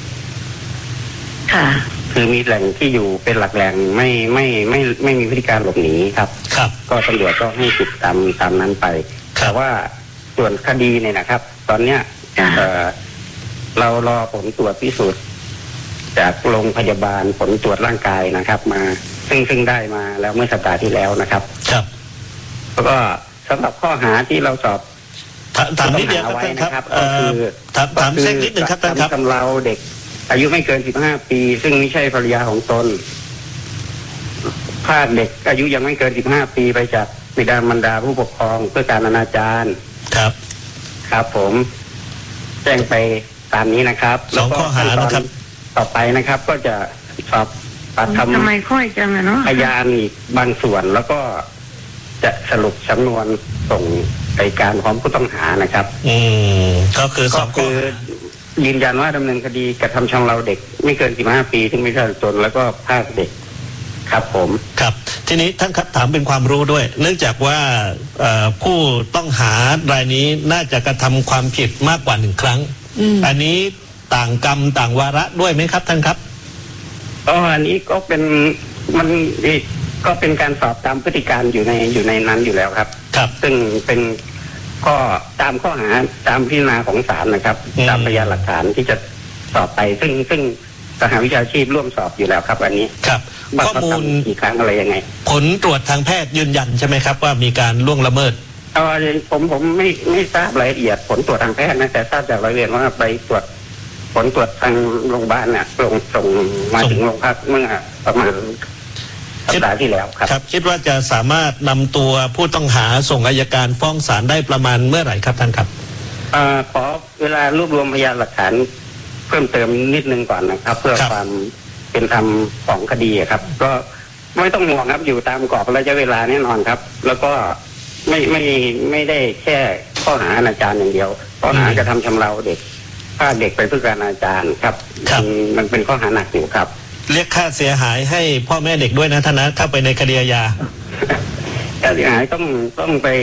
ค่ะคือมีแหล่งที่อยู่เป็นหลักแหล่งไม่ไม่ไม่ไม่มีพฤติการหลบหนีครับครับก็ตำรวจก็ให้สิทธิ์ตามตามนั้นไปแต่ว่าส่วนคดีเนี่ยนะครับ ตอนเนี้ยเอ่อเรารอผลตรวจพิสูจน์จากโรงพยาบาลผลตรวจร่างกายนะครับ มาซึ่งซึ่งได้มาแล้วเมื่อสัปดาห์ที่แล้วนะครับครับแล้วก็สำหรับข้อหาที่เราสอบถามนิดเดียวครับก็คือถามถามเส้นนิดหนึ่งครับท่านครับกำเราเด็กอายุไม่เกินสิบห้าปีซึ่งไม่ใช่ภรรยาของตนพรากเด็กอายุยังไม่เกินสิบห้าปีไปจากบิดามารดาผู้ปกครองเพื่อการอนาจารครับครับผมแจ้งไปตามนี้นะครับสองข้อหานะครับต่อไปนะครับก็จะสอบปากคำทำไมค่อยจังอะเนาะพยานอีกบางส่วนแล้วก็จะสรุปสำนวนส่งอัยการพร้อมผู้ต้องหานะครับอืมก็คือสองก็คือยืนยันว่าดำเนินคดีกระทำชำเราเด็กไม่เกินสิบห้าปีที่ไม่ใช่ตนแล้วก็พรากเด็กครับผมครับทีนี้ท่านครับถามเป็นความรู้ด้วยเนื่องจากว่าผู้ต้องหารายนี้น่าจะกระทำความผิดมากกว่าหนึ่งครั้งอันนี้ต่างกรรมต่างวาระด้วยไหมครับท่านครับอ๋ออันนี้ก็เป็นมันก็เป็นการสอบตามพฤติการอยู่ในอยู่ในนั้นอยู่แล้วครับครับซึ่งเป็นก็ตามข้อหาตามพิจารณาของศาลนะครับตามพยานหลักฐานที่จะสอบไปซึ่งซึ่งสหวิชาชีพร่วมสอบอยู่แล้วครับอันนี้ครับข้อมูลกี่ครั้งอะไรยังไงผลตรวจทางแพทย์ยืนยันใช่ไหมครับว่ามีการล่วงละเมิดเออผมผมไม่ไม่ทราบรายละเอียดผลตรวจทางแพทย์นะแต่ทราบจากรายละเอียดว่าไปตรวจผลตรวจทางโรงพยาบาลเนี่ยส่งส่งมาถึงโรงพักเมื่อประมาณสัปดาห์ที่แล้วครับครับคิดว่าจะสามารถนำตัวผู้ต้องหาส่งอัยการฟ้องศาลได้ประมาณเมื่อไหร่ครับท่านครับเอ่อขอเวลารวบรวมพยานหลักฐานเพิ่มเติมนิดนึงก่อนนะครับเพื่อความเป็นธรรมของคดีครับก็ไม่ต้องห่วงครับอยู่ตามกรอบระยะเวลาแน่นอนครับแล้วก็ไม่ไม่ไม่ได้แค่ข้อหาอนาจารอย่างเดียวข้อหากระทำชำเราเด็กพาเด็กไปเพื่อการอนาจารครับมันเป็นข้อหาหนักอยู่ครับเรียกค่าเสียหายให้พ่อแม่เด็กด้วยนะท่านนะเข้าไปในคดีอาญาค่าเสียหายต้องต้องไป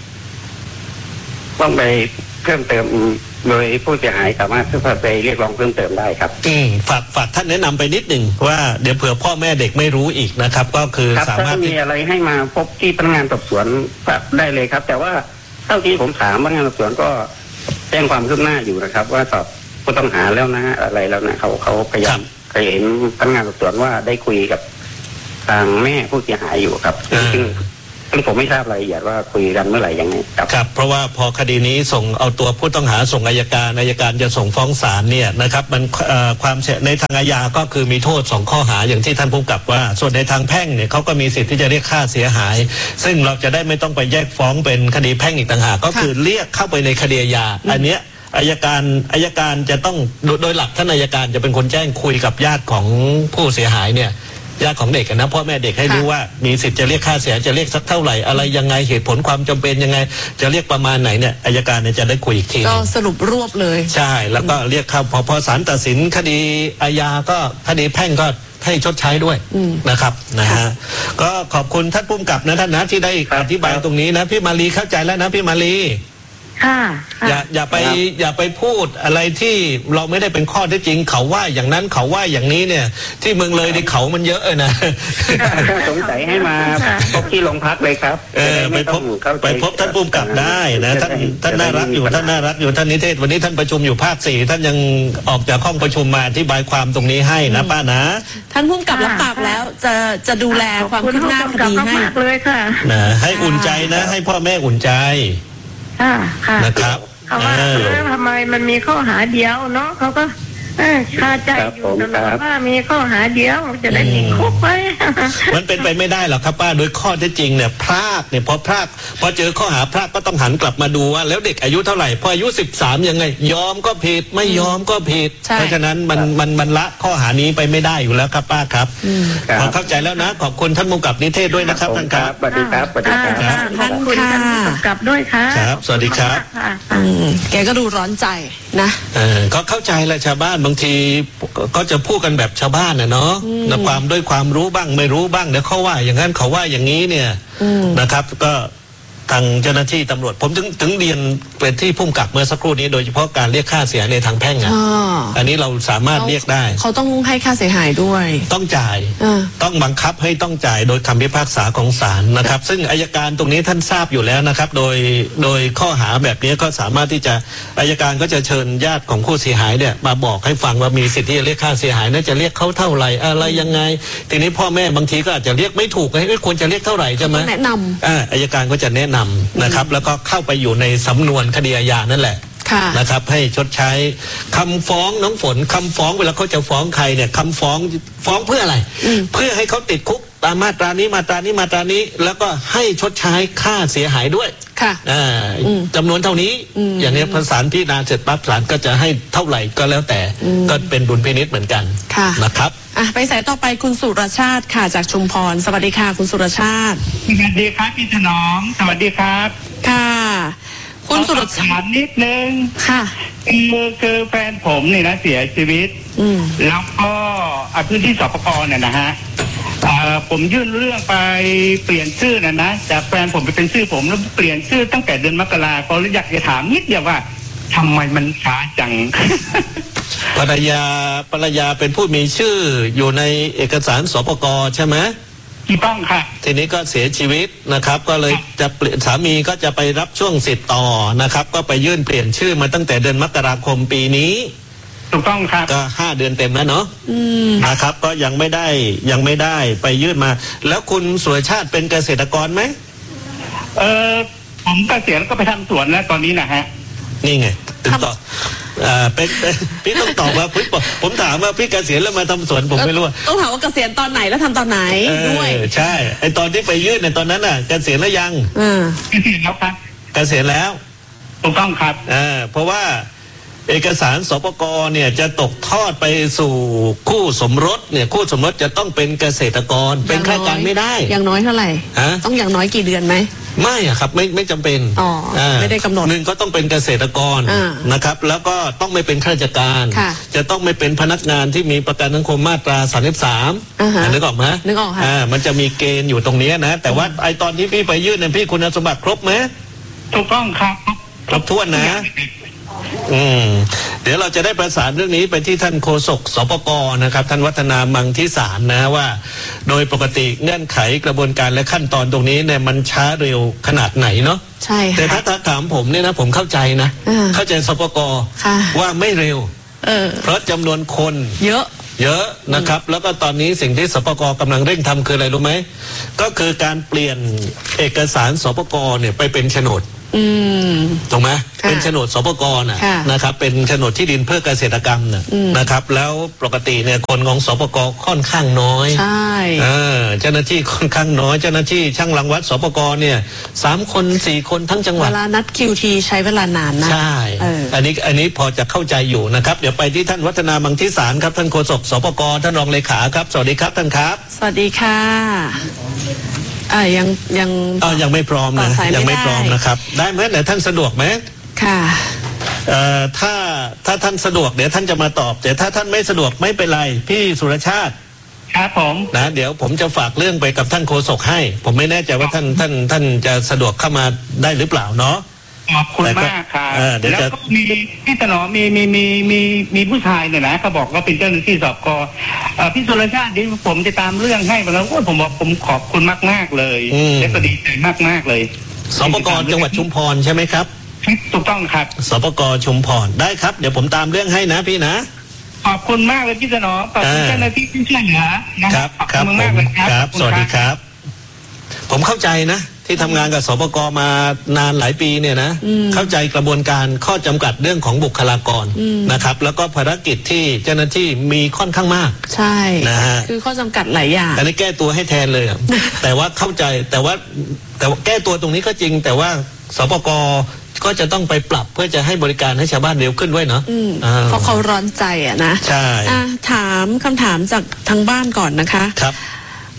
ต้องไปเพิ่มเติมโดยผู้เสียหายสามารถที่จะไปเรียกร้องเพิ่มเติมได้ครับอืมฝากฝากท่านแนะนำไปนิดหนึ่งว่าเดี๋ยวเผื่อพ่อแม่เด็กไม่รู้อีกนะครับก็คือสามารถมีอะไรให้มาพบที่พนักงานสอบสวนได้เลยครับแต่ว่าเท่าที่ผมถามพนักงานสอบสวนก็แจ้งความคืบหน้าอยู่นะครับว่าสอบผู้ต้องหาแล้วนะอะไรแล้วนะเขาเขาพยายามเคยเห็นพนักงานสอบสวนว่าได้คุยกับทางแม่ผู้เสียหายอยู่ครับซึ่งซึ่งผมไม่ทราบรายละเอียดว่าคุยกันเมื่อไหร่ยังไงครับครับเพราะว่าพอคดีนี้ส่งเอาตัวผู้ต้องหาส่งอัยการอัยการจะส่งฟ้องศาลเนี่ยนะครับมันความในทางอาญาก็คือมีโทษสองข้อหาอย่างที่ท่านผู้กำกับว่าส่วนในทางแพ่งเนี่ยเขาก็มีสิทธิ์ที่จะเรียกค่าเสียหายซึ่งเราจะได้ไม่ต้องไปแยกฟ้องเป็นคดีแพ่งอีกต่างหากก็คือเรียกเข้าไปในคดีอาญาอันเนี้ยอัยการอัยการจะต้องโดยหลักท่านอัยการจะเป็นคนแจ้งคุยกับญาติของผู้เสียหายเนี่ยญาติของเด็กนะพ่อแม่เด็กให้รู้ว่ามีสิทธิ์จะเรียกค่าเสียจะเรียกสักเท่าไหร่อะไรยังไงเหตุผลความจำเป็นยังไงจะเรียกประมาณไหนเนี่ยอัยการเนี่ยจะได้คุยอีกทีก็สรุปรวบเลยใช่แล้วก็เรียกเข้าพอพอศาลตัดสินคดีอาญาก็คดีแพ่งก็ให้ชดใช้ด้วยนะครับนะฮะก็ขอบคุณท่านผู้กำกับนะท่านนะที่ได้อธิบายตรงนี้นะพี่มาลีเข้าใจแล้วนะพี่มาลีค่ะอย่าอย่าไปอย่าไปพูดอะไรที่เราไม่ได้เป็นข้อเท็จจริงเขาว่าอย่างนั้นเขาว่าอย่างนี้เนี่ยที่เมืองเลยในเขามันเยอะนะสงสัยให้มาพบที่โรงพักเลยครับเออไปพบไปพบท่านผู้กำกับได้นะท่านท่านน่ารักอยู่ท่านน่ารักอยู่ท่านนิเทศวันนี้ท่านประชุมอยู่ภาคสี่ท่านยังออกจากห้องประชุมมาอธิบายความตรงนี้ให้นะป้านะท่านผู้กำกับรับปากแล้วจะจะดูแลความคืบหน้าคดีให้เลยค่ะนะให้อุ่นใจนะให้พ่อแม่อุ่นใจค่ะค่ะนะครับเขาว่าทำไมมันมีข้อหาเดียวเนาะเขาก็คาใจอยู่ตลอดว่ามีข้อหาเดียวจะได้ติดคุกไหมมันเป็นไปไม่ได้หรอกครับป้าโดยข้อเท็จจริงเนี่ยพรากเนี่ยพอพรากพอเจอข้อหาพรากก็ต้องหันกลับมาดูว่าแล้วเด็กอายุเท่าไหร่พออายุสิบสามยังไงยอมก็ผิดไม่ยอมก็ผิดเพราะฉะนั้นมันมันมันละข้อหานี้ไปไม่ได้อยู่แล้วครับป้าครับพอเข้าใจแล้วนะขอบคุณท่านผู้กำกับนิเทศด้วยนะครับท่านครับสวัสดีครับสวัสดีครับท่านค่ะกับด้วยค่ะครับสวัสดีครับแกก็ดูร้อนใจนะเออก็เข้าใจแหละชาวบ้านบางทีก็จะพูดกันแบบชาวบ้านนะเนาะนะความด้วยความรู้บ้างไม่รู้บ้างเดี๋ยวเขาว่าอย่างนั้นเขาว่าอย่างนี้เนี่ยนะครับก็ทางเจ้าหน้าที่ตำรวจผมถึงถึงเรียนเป็นที่พุ่มกับเมื่อสักครู่นี้โดยเฉพาะการเรียกค่าเสียในทางแพ่งอ่ะอันนี้เราสามารถเรียกได้เขาต้องให้ค่าเสียหายด้วยต้องจ่ายต้องบังคับให้ต้องจ่ายโดยคำพิพากษาของศาลนะครับซึ่งอัยการตรงนี้ท่านทราบอยู่แล้วนะครับโดยโดยข้อหาแบบนี้ก็สามารถที่จะอัยการก็จะเชิญญาติของผู้เสียหายเนี่ยมาบอกให้ฟังว่ามีสิทธิ์ที่จะเรียกค่าเสียหายน่าจะเรียกเขาเท่าไหร่อะไรยังไงทีนี้พ่อแม่บางทีก็อาจจะเรียกไม่ถูกให้ควรจะเรียกเท่าไหร่ใช่ไหมแนะนำอ่าอัยการก็จะแนะนำนะครับแล้วก็เข้าไปอยู่ในสำนวนคดีอาญานั่นแหละนะครับให้ชดใช้คำฟ้องน้องฝนคำฟ้องเวลาเขาจะฟ้องใครเนี่ยคำฟ้องฟ้องเพื่ออะไรเพื่อให้เขาติดคุกตามมาตรานี้มาตรานี้มาตรานี้แล้วก็ให้ชดใช้ค่าเสียหายด้วยค่ะจำนวนเท่านี้อย่างนี้ศาลพิจารณาเสร็จปั๊บศาลก็จะให้เท่าไหร่ก็แล้วแต่ก็เป็นดุลพินิจเหมือนกันนะครับอ่ะไปสายต่อไปคุณสุรชาติค่ะจากชุมพรสวัสดีค่ะคุณสุรชาติสวัสดีครับพี่ถนอมสวัสดีครับค่ะคุณสุรชาตินิดนึงค่ะคือคือแฟนผมเนี่ยนะเสียชีวิตแล้วก็พื้นที่สปก.เนี่ยนะฮะผมยื่นเรื่องไปเปลี่ยนชื่อนะนะจากแฟนผมไปเป็นชื่อผมแล้วเปลี่ยนชื่อตั้งแต่เดือนมกราคมอยากจะถามนิดเดียวว่าทำไมมันช้าจังภรรยาภรรยาเป็นผู้มีชื่ออยู่ในเอกสารสปก.ใช่ไหมถูกต้องค่ะทีนี้ก็เสียชีวิตนะครับก็เลยจะเปลี่ยนสามีก็จะไปรับช่วงสิทธิ์ต่อนะครับก็ไปยื่นเปลี่ยนชื่อมาตั้งแต่เดือนมกราคมปีนี้ถูกต้องครับก็ห้าเดือนเต็มแล้วเนาะนะครับก็ยังไม่ได้ยังไม่ได้ไปยื่นมาแล้วคุณสุรชาติเป็นเกษตรกรไหมเออผมเกษียณก็ไปทำสวนแล้วตอนนี้นะฮะนี่ไงติดต่ออ่าเป็นพี่ต้องตอบว่าพี่ผมถามว่าพี่เกษียณแล้วมาทำสวนผมไม่รู้ต้องถามว่าเกษียณตอนไหนแล้วทำตอนไหนด้วยใช่ไอตอนที่ไปยื่นในตอนนั้นน่ะเกษียณแล้วยังเกษียณแล้วครับเกษียณแล้วถูกต้องครับอ่าเพราะว่าเอกสารสปก.เนี่ยจะตกทอดไปสู่คู่สมรสเนี่ยคู่สมรสจะต้องเป็นเกษตรกรเป็นข้าราชการไม่ได้อย่างน้อยเท่าไหร่ต้องอย่างน้อยกี่เดือนไหมไม่อะครับไม่ไม่จำเป็นอ๋อไม่ได้กำหนดหนึ่งก็ต้องเป็นเกษตรกรนะครับแล้วก็ต้องไม่เป็นข้าราชการจะต้องไม่เป็นพนักงานที่มีประกันสังคมมาตราสามสิบสามนึกออกไหมนึกออกค่ะมันจะมีเกณฑ์อยู่ตรงนี้นะแต่ว่าไอตอนที่พี่ไปยื่นเนี่ยพี่คุณสมบัติครบไหมถูกต้องครับครบถ้วนนะอืมเดี๋ยวเราจะได้ประสานเรื่องนี้ไปที่ท่านโฆษกสปก.นะครับท่านวัฒนามังทิสารนะว่าโดยปกติเงื่อนไขกระบวนการและขั้นตอนตรงนี้เนี่ยมันช้าเร็วขนาดไหนเนาะใช่แต่ถ้าถามผมเนี่ยนะผมเข้าใจนะเข้าใจสปก.ว่าไม่เร็วเพราะจำนวนคนเยอะเยอะนะครับแล้วก็ตอนนี้สิ่งที่สปก.กำลังเร่งทำคืออะไรรู้ไหมก็คือการเปลี่ยนเอกสารสปก.เนี่ยไปเป็นโฉนดถูกไหมเป็นโฉนดสปก.น่ะนะครับเป็นโฉนดที่ดินเพื่อเกษตรกรรมน่ะนะครับแล้วปกติเนี่ยคนของสปก.ค่อนข้างน้อยใช่เจ้าหน้าที่ค่อนข้างน้อยเจ้าหน้าที่ช่างรังวัดสปก.เนี่ยสามคนสี่คนทั้งจังหวัดเวลานัดคิวทีใช้เวลานานนะใช่อันนี้อันนี้พอจะเข้าใจอยู่นะครับเดี๋ยวไปที่ท่านวัฒนามังทิสารครับท่านโฆษกสปก.ท่านรองเลขาครับสวัสดีครับท่านครับสวัสดีค่ะอ่ายังยังอ่ายังไม่พร้อมนะยังไม่พร้อมนะครับได้ไหมไหนท่านสะดวกไหมค่ะเอ่อถ้าถ้าท่านสะดวกเดี๋ยวท่านจะมาตอบแต่ถ้าท่านไม่สะดวกไม่เป็นไรพี่สุรชาติครับผมนะเดี๋ยวผมจะฝากเรื่องไปกับท่านโฆษกให้ผมไม่แน่ใจว่าท่านท่านท่านจะสะดวกเข้ามาได้หรือเปล่าเนาะขอบคุณมากครับแล้วก็มีพี่ถนอมมีมีมีมีมีผู้ชายเนี่ยนะเขาบอกว่าเป็นเจ้าหน้าที่สอบกพี่สุรชาติดิผมจะตามเรื่องให้มาแล้วผมบอกผมขอบคุณมากมากเลยและก็ดีใจมากมากเลยสปก.จังหวัดชุมพรใช่ไหมครับถูกต้องครับสปก.ชุมพรได้ครับเดี๋ยวผมตามเรื่องให้นะพี่นะขอบคุณมากเลยพี่ถนอมขอบคุณเจ้าหน้าที่ที่ช่วยเหลือนะครับขอบคุณมากเลยครับสวัสดีครับผมเข้าใจนะที่ทำงานกับสปก.มานานหลายปีเนี่ยนะเข้าใจกระบวนการข้อจำกัดเรื่องของบุคลากรนะครับแล้วก็ภารกิจที่เจ้าหน้าที่มีค่อนข้างมากใช่นะฮะคือข้อจำกัดหลายอย่างอันนี้แก้ตัวให้แทนเลย แต่ว่าเข้าใจแต่ว่าแต่ว่าแก้ตัวตรงนี้ก็จริงแต่ว่าสปก.ก็จะต้องไปปรับเพื่อจะให้บริการให้ชาวบ้านเร็วขึ้นด้วยเนาะเพราะเขาร้อนใจอ่ะนะใช่ถามคำถามจากทางบ้านก่อนนะคะครับ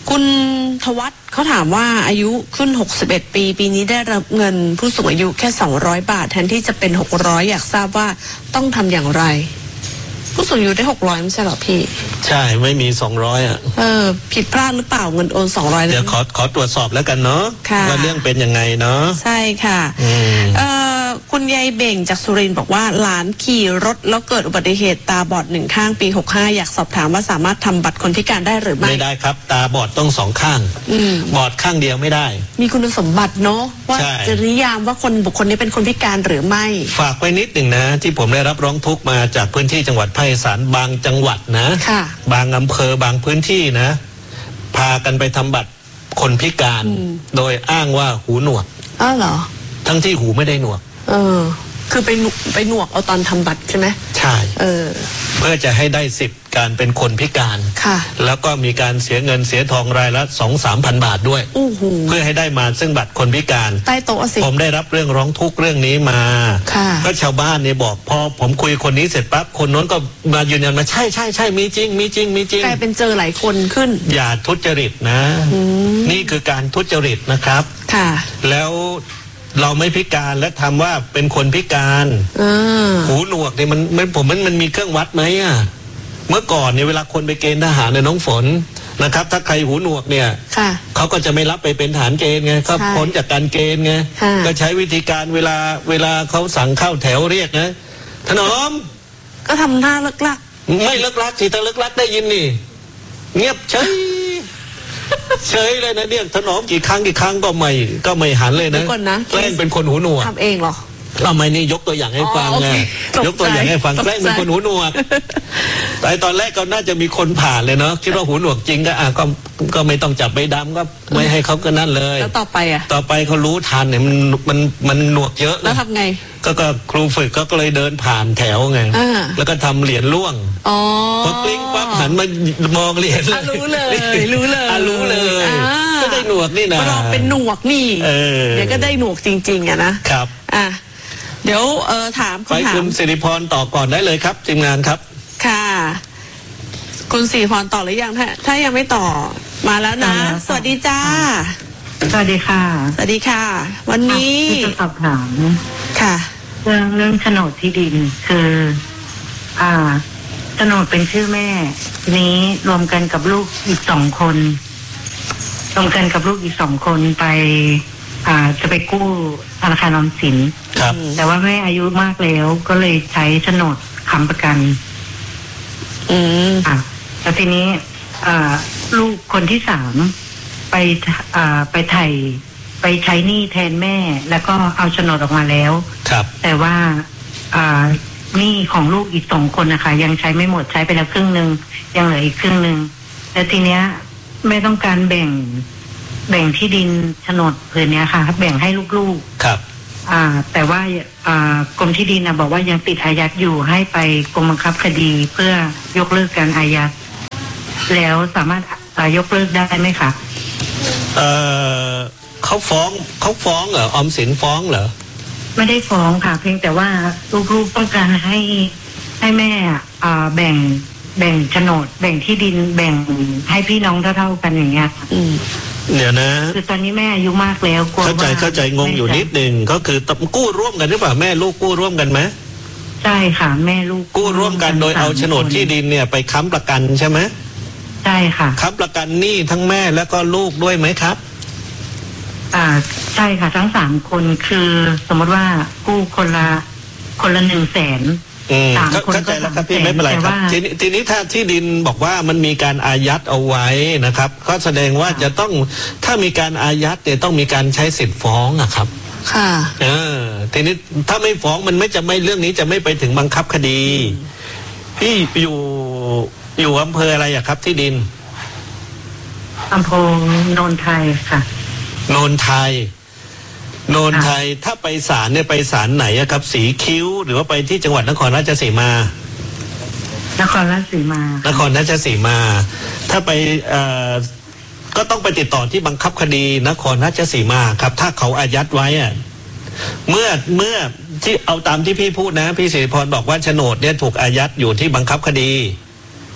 คุณทวัฒน์เขาถามว่าอายุขึ้นหกสิบเอ็ดปีปีนี้ได้รับเงินผู้สูงอายุแค่สองร้อยบาทแทนที่จะเป็นหกร้อยอยากทราบว่าต้องทำอย่างไรผู้สูงอายุได้หกร้อยไม่ใช่หรอพี่ใช่ไม่มีสองร้อยอ่ะเออผิดพลาดหรือเปล่าเงินโอนสองร้อยเดี๋ยวขอขอตรวจสอบแล้วกันเนาะว่าเรื่องเป็นยังไงเนาะใช่ค่ะเอ่อคุณยายเบ่งจากสุรินทร์บอกว่าหลานขี่รถแล้วเกิดอุบัติเหตุตาบอดหนึ่งข้างปีหกห้าอยากสอบถามว่าสามารถทำบัตรคนพิการได้หรือไม่ไม่ได้ครับตาบอดต้องสองข้างบอดข้างเดียวไม่ได้มีคุณสมบัติเนาะว่าจะนิยามว่าคนบุคคลนี้เป็นคนพิการหรือไม่ฝากไว้นิดหนึ่งนะที่ผมได้รับร้องทุกข์มาจากพื้นที่จังหวัดภาคอีสานบางจังหวัดนะบางอำเภอบางพื้นที่นะพากันไปทำบัตรคนพิการโดยอ้างว่าหูหนวกอ้าวเหรอทั้งที่หูไม่ได้หนวกเออคือไปไปหนวกเอาตอนทำบัตรใช่ไหมใช่เออเพื่อจะให้ได้สิทธิ์การเป็นคนพิการค่ะแล้วก็มีการเสียเงินเสียทองรายละสองสามพันบาทด้วยเพื่อให้ได้มาซึ่งบัตรคนพิการใต้โต๊ะสิผมได้รับเรื่องร้องทุกข์เรื่องนี้มาก็ชาวบ้านเนี่ยบอกพอผมคุยคนนี้เสร็จปั๊บคนโน้นก็มายืนยันมาใช่ใช่ใช่มีจริงมีจริงมีจริงกลายเป็นเจอหลายคนขึ้นอย่าทุจริตนะนี่คือการทุจริตนะครับค่ะแล้วเราไม่พิการและทำว่าเป็นคนพิการหูหนวกเนี่ยมันมันผมมันมันมีเครื่องวัดไหมอ่ะเมื่อก่อนเนี่ยเวลาคนไปเกณฑ์ทหารในน้องฝนนะครับถ้าใครหูหนวกเนี่ยเขาก็จะไม่รับไปเป็นทหารเกณฑ์ไงก็พ้นจากการเกณฑ์ไงก็ใช้วิธีการเวลาเวลาเขาสั่งเข้าแถวเรียกนะถนอมก็ทำท่าเลิกลักไม่เลิกลักสิถ้าเลิกลักได้ยินนี่เงียบเฉยเฉยเลยนะเนี่ยถนอมกี่ครั้งกี่ครั้งก็ไม่ก็ไม่หันเลยนะแกล้งเป็นคนหูหนวกทำเองเหรอทำไมนี่ยกตัวอย่างให้ฟังไงยกตัวอย่างให้ฟังแกล้งเป็นคนหูหนวกแต่ตอนแรกก็น่าจะมีคนผ่านเลยเนาะคิดว่าหูหนวกจริงก็อ่ะก็ก็ไม่ต้องจับใบดำก็ไม่ให้เขาก็นั่นเลยแล้วต่อไปอ่ะต่อไปเขารู้ทันเนี่ยมันมันมันหนวกเยอะแล้วทำไงก็ก็ครูฝึกก็เลยเดินผ่านแถวไงแล้วก็ทำเหรียญล่วงพอกลิ้งปั๊บหันมามองเหรียญรู้เลยรู้เลยรู้เลยก็ได้หนวกนี่นะเราเป็นหนวกนี่เดี๋ยวก็ได้หนวกจริงๆอะนะครับอ่ะเดี๋ยวเออถามไปคุณสิริพรต่อก่อนได้เลยครับทีมงานครับค่ะคุณสิริพรต่อหรือยังถ้าถ้ายังไม่ต่อมาแล้วนะสวัสดีจ้าสวัสดีค่ะสวัสดีค่ะวันนี้จะสอบถามค่ะเรื่องเรื่องโฉนดที่ดินคืออ่าโฉนดเป็นชื่อแม่ทีนี้รวมกันกับลูกอีกสองคนรวมกันกับลูกอีกสองคนไปอ่าจะไปกู้ธนาคารออมสินแต่ว่าแม่อายุมากแล้วก็เลยใช้โฉนดค้ำประกันอืมอ่ะแล้วทีนี้อ่าลูกคนที่สามไปอ่าไปไถ่ไปใช้หนี้แทนแม่แล้วก็เอาโฉนดออกมาแล้วครับแต่ว่าอ่าหนี้ของลูกอีกสองคนนะคะยังใช้ไม่หมดใช้ไปแล้วครึ่งนึงยังเหลืออีกครึ่งนึงแล้วทีเนี้ยแม่ต้องการแบ่งแบ่งที่ดินโฉนดผืนนี้ค่ะแบ่งให้ลูกๆครับอ่าแต่ว่าอ่ากรมที่ดินนะบอกว่ายังติดอายัดอยู่ให้ไปกรมบังคับคดีเพื่อยกเลิกการอายัดแล้วสามารถยกเลิกได้ไหมคะเออเขาฟ้องเขาฟ้องเหรอออมสินฟ้องเหรอไม่ได้ฟ้องค่ะเพียงแต่ว่าลูกๆต้องการให้ให้แม่อ่าแบ่งแบ่งโฉนดแบ่งที่ดินแบ่งให้พี่น้องเท่าๆกันอย่างเงี้ยเดี๋ยวนะคือตอนนี้แม่อายุมากแล้วเข้าใจเข้าใจงงอยู่นิดนึงก็คือกู้ร่วมกันหรือเปล่าแม่ลูกกู้ร่วมกันไหมใช่ค่ะแม่ลูกกู้ร่วมกันโดยเอาโฉนดที่ดินเนี่ยไปค้ำประกันใช่ไหมใช่ค่ะค้ำประกันหนี้ทั้งแม่แล้วก็ลูกด้วยไหมครับอ่าใช่ค่ะทั้งสามคนคือสมมติว่ากู้คนละคนละหนึ่งแสนสามคนก็แล้วครับพี่ไม่เป็นไรครับทีนี้ทีนี้ถ้าที่ดินบอกว่ามันมีการอายัดเอาไว้นะครับก็แสดงว่าจะต้องถ้ามีการอายัดเนี่ยต้องมีการใช้สิทธิ์ฟ้องอะครับค่ะเออทีนี้ถ้าไม่ฟ้องมันไม่จะไม่เรื่องนี้จะไม่ไปถึงบังคับคดีพี่อยู่อยู่อำเภออะไรอะครับที่ดินอำเภอโนนไทยค่ะโนนไทยโนนไทยถ้าไปศาลเนี่ยไปศาลไหนอะครับสีคิ้วหรือว่าไปที่จังหวัดนครราชสีมานครราชสีมานครราชสีมาถ้าไปเอ่อก็ต้องไปติดต่อที่บังคับคดีนครราชสีมาครับถ้าเขาอายัดไว้อะเมื่อเมื่อที่เอาตามที่พี่พูดนะพี่สิริพรบอกว่าโฉนดเนี่ยถูกอายัดอยู่ที่บังคับคดี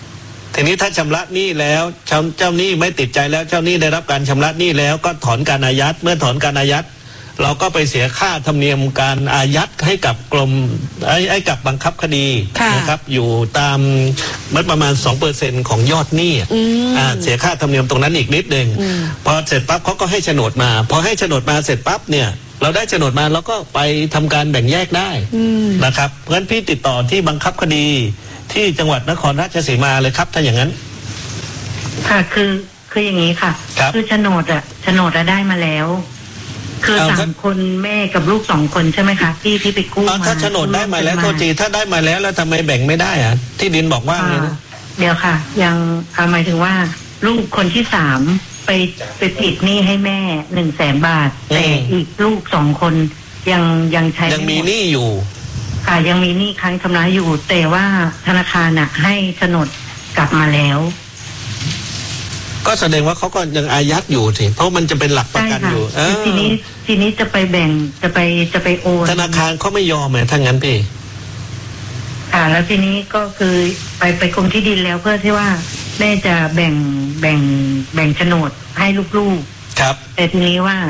ทีนี้ถ้าชำระหนี้แล้วเจ้าเจ้าหนี้ไม่ติดใจแล้วเจ้าหนี้ได้รับการชำระหนี้แล้วก็ถอนการอายัดเมื่อถอนการอายัดเราก็ไปเสียค่าธรรมเนียมการอายัดให้กับกรมไอ้ไอ้กับบังคับคดีนะครับอยู่ตามมันประมาณ สองเปอร์เซ็นต์ ของยอดหนี้อ่าเสียค่าธรรมเนียมตรงนั้นอีกนิดนึงพอเสร็จปั๊บเขาก็ให้โฉนดมาพอให้โฉนดมาเสร็จปั๊บเนี่ยเราได้โฉนดมาเราก็ไปทำการแบ่งแยกได้นะครับเพราะฉะนั้นพี่ติดต่อที่บังคับคดีที่จังหวัดนครราชสีมาเลยครับถ้าอย่างนั้นค่ะคือคืออย่างนี้ค่ะคือโฉนดอะโฉนดได้มาแล้วคือสามคนแม่กับลูกสองคนใช่ไหมคะที่ที่ไปกู้มาถ้าโฉนดได้มาแล้วโทษทีถ้าได้มาแล้วแล้วทำไมแบ่งไม่ได้อะที่ดินบอกว่าไงนะเดี๋ยวค่ะยังหมายถึงว่าลูกคนที่สามไปไปปิดหนี้ให้แม่หนึ่งแสนบาทแต่อีกลูกสองคนยังยังใช้ยังมีหนี้อยู่ค่ะยังมีหนี้ค้างชำระอยู่แต่ว่าธนาคารน่ะให้โฉนดกลับมาแล้วก็แสดงว่าเขาก็ยังอายัดอยู่สิเพราะมันจะเป็นหลักประกันอยู่ทีนี้ทีนี้จะไปแบ่งจะไปจะไปโอนธนาคารเขาไม่ยอมไหมถ้างั้นพี่ค่ะแล้วทีนี้ก็คือไปไปกรมที่ดินแล้วเพื่อที่ว่าแม่จะแบ่งแบ่งแบ่งโฉนดให้ลูกๆครับแต่ทีนี้ว่า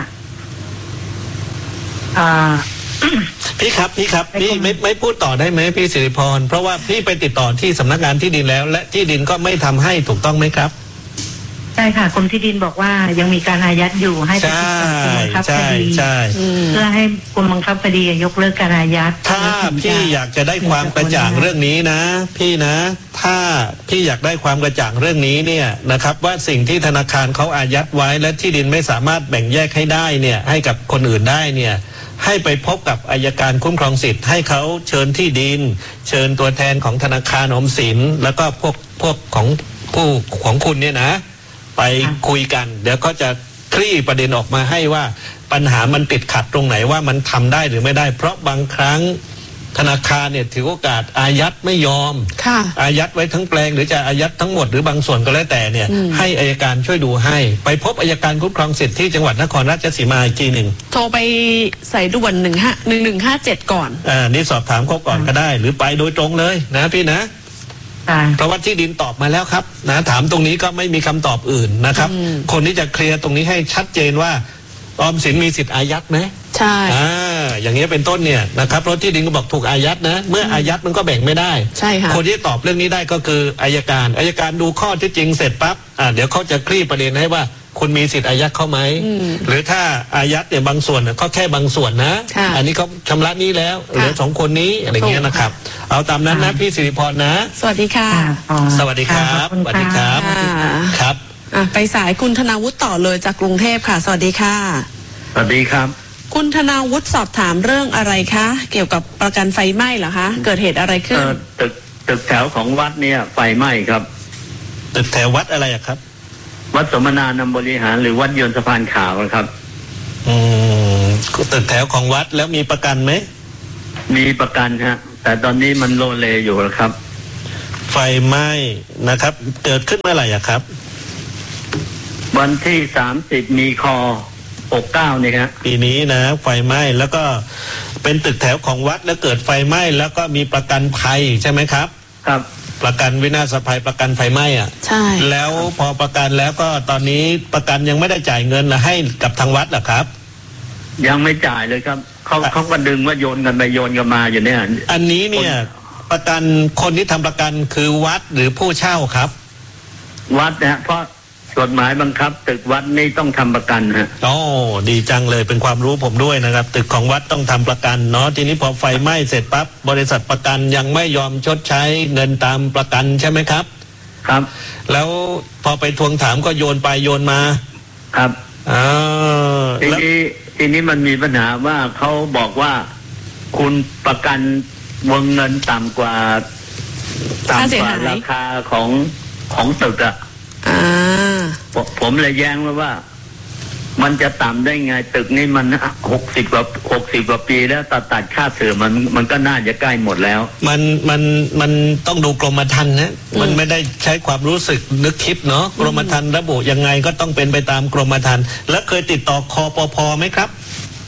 อ่าพี่ครับพี่ครับพี่ไม่ไม่พูดต่อได้ไหมพี่สิริพรเพราะว่าพี่ไปติดต่อที่สำนักงานที่ดินแล้วและที่ดินก็ไม่ทำให้ถูกต้องไหมครับใช่ค่ะกรมที่ดินบอกว่ายังมีการอายัดอยู่ให้ไปติดต่อกรมบังคับคดีเพื่อให้กรมบังคับคดียกเลิกการอายัดถ้าพี่อยากจะได้ความกระจ่างเรื่องนี้นะพี่นะถ้าพี่อยากได้ความกระจ่างเรื่องนี้เนี่ยนะครับว่าสิ่งที่ธนาคารเขาอายัดไว้และที่ดินไม่สามารถแบ่งแยกให้ได้เนี่ยให้กับคนอื่นได้เนี่ยให้ไปพบกับอัยการคุ้มครองสิทธิ์ให้เขาเชิญที่ดินเชิญตัวแทนของธนาคารออมสินแล้วก็พวกพวกของผู้ของคุณเนี่ยนะไปคุยกันเดี๋ยวก็จะคลี่ประเด็นออกมาให้ว่าปัญหามันติดขัดตรงไหนว่ามันทำได้หรือไม่ได้เพราะบางครั้งธนาคารเนี่ยถือโอกาสอายัดไม่ยอมอายัดไว้ทั้งแปลงหรือจะอายัดทั้งหมดหรือบางส่วนก็แล้วแต่เนี่ยให้อัยการช่วยดูให้ไปพบอัยการคุ้มครองสิทธิ์ที่จังหวัดนครราชสีมาอีกทีหนึ่งโทรไปใส่ด่วนหนึ่งห้าหนึ่งหนึ่งห้าเจ็ดก่อนอ่านี่สอบถามเขาก่อนก็ได้หรือไปโดยตรงเลยนะพี่นะเพราะว่าที่ดินตอบมาแล้วครับนะถามตรงนี้ก็ไม่มีคำตอบอื่นนะครับคนที่จะเคลียร์ตรงนี้ให้ชัดเจนว่าออมสินมีสิทธิ์อายัดไหมใช่อ่าอย่างนี้เป็นต้นเนี่ยนะครับเพราะที่ดินก็บอกถูกอายัดนะเมื่ออายัดมันก็แบ่งไม่ได้ใช่ค่ะคนที่ตอบเรื่องนี้ได้ก็คืออัยการอัยการดูข้อที่จริงเสร็จปั๊บอ่าเดี๋ยวเขาจะคลี่ประเด็นให้ว่าคุณมีสิทธิ์อายัดเข้าไหมหรือถ้าอายัดเนี่ยบางส่วนก็แค่บางส่วนนะอันนี้เขาชำระนี้แล้วเหลือสองคนนี้อะไรเงี้ยนะครับเอาตามนั้นนะพี่สิริพรนะสวัสดีค่ะสวัสดีครับสวัสดีครับครับไปสายคุณธนาวุฒิต่อเลยจากกรุงเทพค่ะสวัสดีค่ะสวัสดีครับคุณธนาวุฒิสอบถามเรื่องอะไรคะเกี่ยวกับประกันไฟไหม้เหรอคะเกิดเหตุอะไรขึ้นตึกตึกแถวของวัดเนี่ยไฟไหม้ครับตึกแถววัดอะไรครับวัดสมณานำบริหารหรือวัดยนต์สะพานขาวครับอืมตึกแถวของวัดแล้วมีประกันไหมมีประกันฮะแต่ตอนนี้มันโลเลอยู่ครับไฟไหม้นะครับเกิดขึ้นเมื่อไหร่อะครับวันที่สามสิบมีคอหกเก้าเนี่ยครับปีนี้นะไฟไหม้แล้วก็เป็นตึกแถวของวัดแล้วเกิดไฟไหม้แล้วก็มีประกันภัยใช่ไหมครับครับประกันวินาศภัยประกันไฟไหม้อ่ะใช่แล้วพอประกันแล้วก็ตอนนี้ประกันยังไม่ได้จ่ายเงินนะให้กับทางวัดหรอครับยังไม่จ่ายเลยครับเขาเขาก็ดึงว่าโยนกันไปโยนกันมาอยู่เนี่ยอันนี้เนี่ยประกันคนที่ทำประกันคือวัดหรือผู้เช่าครับวัดนะเพราะกฎหมายบังคับตึกวัดนี่ต้องทำประกันฮะอ๋อดีจังเลยเป็นความรู้ผมด้วยนะครับตึกของวัดต้องทำประกันเนาะทีนี้พอไฟไหม้เสร็จปั๊บบริษัทประกันยังไม่ยอมชดใช้เงินตามประกันใช่ไหมครับครับแล้วพอไปทวงถามก็โยนไปโยนมาครับอ๋อทีนี้ทีนี้มันมีปัญหาว่าเขาบอกว่าคุณประกันวงเงินต่ำกว่าต่ำกว่าราคาของของตึกอะผมเลยแย้งว่าว่ามันจะต่ำได้ไงตึกนี่มันหกสิบกว่าหกสิบกว่าปีแล้วตัดตัดค่าเสื่อมมันมันก็น่าจะใกล้หมดแล้วมันมันมันต้องดูกรมธรรม์นะมันไม่ได้ใช้ความรู้สึกนึกคิดเนาะกรมธรรม์ระบุยังไงก็ต้องเป็นไปตามกรมธรรม์แล้วเคยติดต่อคปภ.ไหมครับ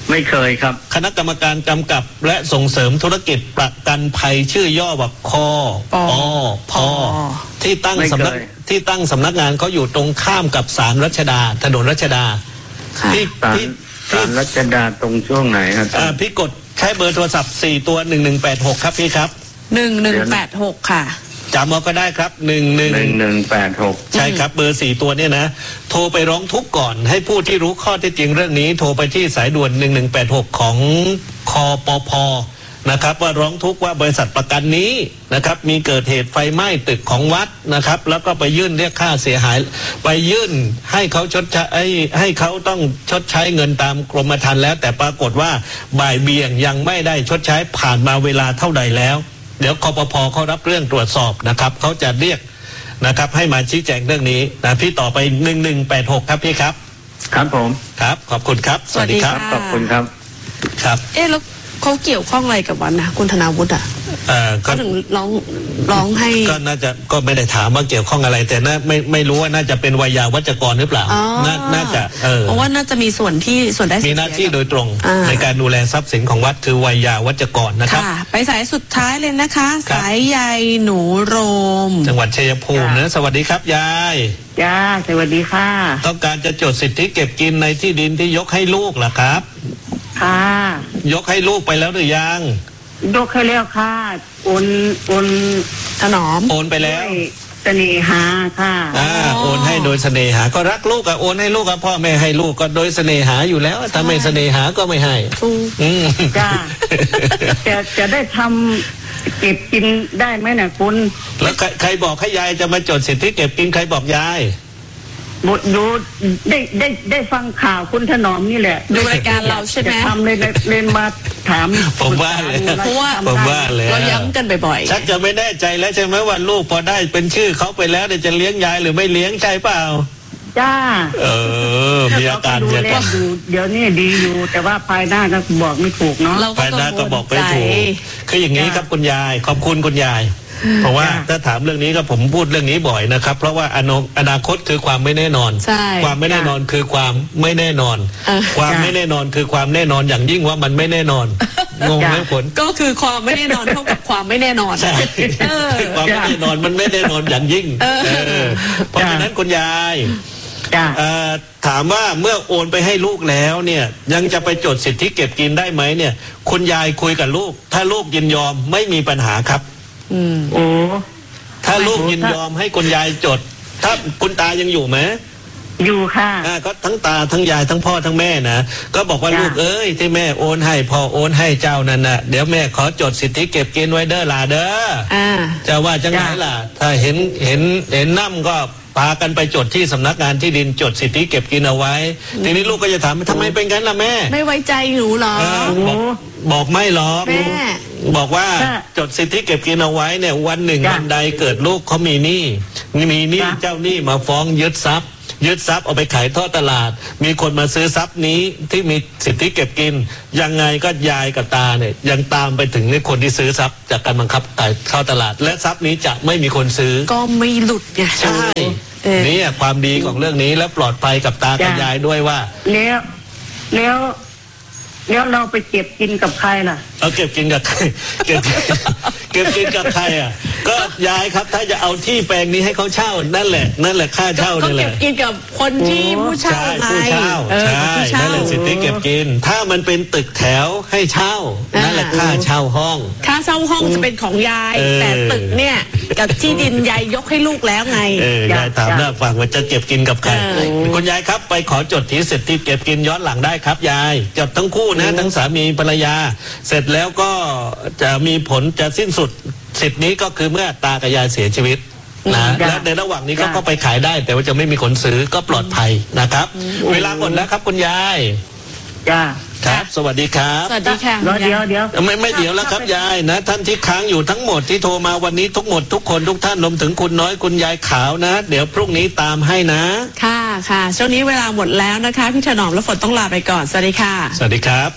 ไม่เคยครับคณะกรรมการกำกับและส่งเสริมธุรกิจประกันภัยชื่อย่อว่าคอปอพอที่ตั้งสำนักที่ตั้งสำนักงานเขาอยู่ตรงข้ามกับศาลรัชดาถนนรัชดาที่ที่ศาลรัชดาตรงช่วงไหนครับอ่าพี่กดใช้เบอร์โทรศัพท์สี่ตัวหนึ่งหนึ่งแปดหกครับพี่ครับหนึ่งหนึ่งแปดหกค่ะจำเอาก็ได้ครับหนึ่งหนึ่งหนึ่งหนึ่งแปดหกใช่ครับเบอร์สี่ตัวเนี่ยนะโทรไปร้องทุกข์ก่อนให้ผู้ที่รู้ข้อเท็จจริงเรื่องนี้โทรไปที่สายด่วนหนึ่งหนึ่งแปดหกของคอปพนะครับว่าร้องทุกข์ว่าบริษัทประกันนี้นะครับมีเกิดเหตุไฟไหม้ตึกของวัดนะครับแล้วก็ไปยื่นเรียกค่าเสียหายไปยื่นให้เขาชดใช้ให้เขาต้องชดใช้เงินตามกรมธรรม์แล้วแต่ปรากฏว่าบ่ายเบี่ยงยังไม่ได้ชดใช้ผ่านมาเวลาเท่าใดแล้วเดี๋ยวคปภเขารับเรื่องตรวจสอบนะครับเขาจะเรียกนะครับให้มาชี้แจงเรื่องนี้นะพี่ต่อไปหนึ่งหนึ่งแปดหกครับพี่ครับครับผมครับขอบคุณครับสวัสดีครับขอบคุณครับครับเอ๊ะแล้วเขาเกี่ยวข้องอะไรกับวันนะคุณธนาวุฒิอ่ะเขาถึงร้องร้องให้ก็น่าจะก็ไม่ได้ถามว่าเกี่ยวข้องอะไรแต่น่าไม่ไม่รู้ว่าน่าจะเป็นวัยาวัจกรหรือเปล่าน่าจะเออเพราะว่าน่าจะมีส่วนที่ส่วนได้มีหน้าที่โดยตรงในการดูแลทรัพย์สินของวัดคือวัยาวัจกรนะครับไปสายสุดท้ายเลยนะคะสายใยหนูโรมจังหวัดชัยภูมินะสวัสดีครับยายจ้าสวัสดีค่ะต้องการจะจดสิทธิเก็บกินในที่ดินที่ยกให้ลูกเหรอครับค่ะยกให้ลูกไปแล้วหรือยังยกให้แล้วค่ะโอนโอนถนอมโอนไปแล้วเสน่หาค่ะอ่าโอนให้โดยเสน่หาก็รักลูกอะโอนให้ลูกอะพ่อแม่ให้ลูกก็โดยเสน่หาอยู่แล้วถ้าไม่เสน่หาก็ไม่ให้อืมจ้าจะจะได้ทำเก็บกินได้ไหมน่ะคุณแล้วใครบอกให้ยายจะมาจดสิทธิเก็บกินใครบอกยายดูได้ได้ได้ฟังข่าวคุณถนอมนี่แหละดูรายการเราใช่ไหมทำเลยเลยมาถามผมว่าเลยเพราะว่าผมว่าเลยเราย้ำกันบ่อยๆชักจะไม่แน่ใจแล้วใช่ไหมว่าลูกพอได้เป็นชื่อเขาไปแล้วเดี๋ยวจะเลี้ยงยายหรือไม่เลี้ยงใจเปล่าจ้าเออมีอาการเยอะก็ดูเดี๋ยวนี้ดีอยู่แต่ว่าภายหน้าก็บอกไม่ถูกเนาะภายหน้าก็บอกไม่ถูกคืออย่างนี้ครับคุณยายขอบคุณคุณยายเพราะว่าถ้าถามเรื่องนี้ก็ผมพูดเรื่องนี้บ่อยนะครับเพราะว่าอนาคตคือความไม่แน่นอนความไม่แน่นอนคือความไม่แน่นอนความไม่แน่นอนคือความแน่นอนอย่างยิ่งว่ามันไม่แน่นอนงงไหมผลก็คือความไม่แน่นอนเท่ากับความไม่แน่นอนใช่ความไม่แน่นอนมันไม่แน่นอนอย่างยิ่งเพราะฉะนั้นคุณยายถามว่าเมื่อโอนไปให้ลูกแล้วเนี่ยยังจะไปจดสิทธิเก็บกินได้ไหมเนี่ยคุณยายคุยกับลูกถ้าลูกยินยอมไม่มีปัญหาครับอืมโอ้ถ้าลูกยินยอมให้คุณยายจดถ้าคุณตายังอยู่ไหมอยู่ค่ะอ่าก็ทั้งตาทั้งยายทั้งพ่อทั้งแม่นะก็บอกว่าลูกเอ้ยที่แม่โอนให้พ่อโอนให้เจ้านั่นน่ะเดี๋ยวแม่ขอจดสิทธิเก็บกินไว้เด้อล่ะเด้ออ่าจะว่าจังไหนล่ะถ้าเห็นเห็นเห็นน้ำก็พากันไปจดที่สำนักงานที่ดินจดสิทธิเก็บกินเอาไว้ทีนี้ลูกก็จะถามทำไมเป็นงั้นล่ะแม่ไม่ไว้ใจหนูหรอบอกบอกไม่หรอกแม่บอกว่าจดสิทธิเก็บกินเอาไว้เนี่ยวันหนึ่งวันใดเกิดลูกเขามีหนี้มีหนี้เจ้าหนี้มาฟ้องยึดทรัพย์ยึดทรัพย์เอาไปขายทอดตลาดมีคนมาซื้อทรัพย์นี้ที่มีสิทธิเก็บกินยังไงก็ยายกับตาเนี่ยยังตามไปถึงในคนที่ซื้อทรัพย์จากการบังคับขายทอดตลาดและทรัพย์นี้จะไม่มีคนซื้อก็ไม่หลุดไงใช่นี่ความดีของเรื่องนี้และปลอดภัยกับตากับยายด้วยว่าแล้วแล้วแล้วเราไปเก็บกินกับใครล่ะเอาเก็บกินกับใครเก็บเก็บกินกับใครอ่ะก็ยายครับถ้าจะเอาที่แปลงนี้ให้เขาเช่านั่นแหละนั่นแหละค่าเช่านั่นแหละก็เก็บกินกับคนที่ผู้เช่าไงผู้เช่าใช่นั่นแหละสิทธิเก็บกินถ้ามันเป็นตึกแถวให้เช่านั่นแหละค่าเช่าห้องค่าเช่าห้องจะเป็นของยายแต่ตึกเนี่ยกับที่ดินยายยกให้ลูกแล้วไงยายถามหน้าฟังว่าจะเก็บกินกับใครคุณยายครับไปขอจดที่สิทธิเก็บกินย้อนหลังได้ครับยายจดทั้งคู่นะทั้งสามีภรรยาเสร็จแล้วก็จะมีผลจะสิ้นสุดสิทธินี้ก็คือเมื่อตากับยายเสียชีวิตนะและในระหว่างนี้ก็ก็ไปขายได้แต่ว่าจะไม่มีคนซื้อก็ปลอดภัยนะครับเวลาหมดแล้วครับคุณยายจ้าครับสวัสดีครับสวัสดีค่ะเดี๋ยวเดี๋ยวไม่ไม่เดี๋ยวแล้วครับยายนะท่านที่ค้างอยู่ทั้งหมดที่โทรมาวันนี้ทุกหมดทุกคนทุกท่านรวมถึงคุณน้อยคุณยายขาวนะเดี๋ยวพรุ่งนี้ตามให้นะค่ะค่ะช่วงนี้เวลาหมดแล้วนะคะพี่ถนอมและฝนต้องลาไปก่อนสวัสดีค่ะสวัสดีครับ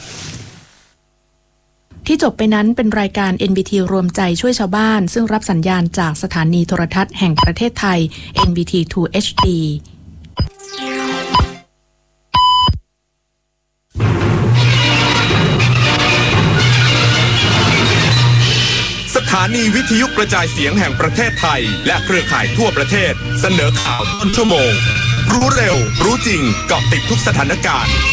ที่จบไปนั้นเป็นรายการ เอ็น บี ที รวมใจช่วยชาวบ้านซึ่งรับสัญญาณจากสถานีโทรทัศน์แห่งประเทศไทย เอ็น บี ที ทู เอช ดีถานีวิทยุกระจายเสียงแห่งประเทศไทยและเครือข่ายทั่วประเทศเสนอข่าวต้นชั่วโมงรู้เร็วรู้จริงเกาะติดทุกสถานการณ์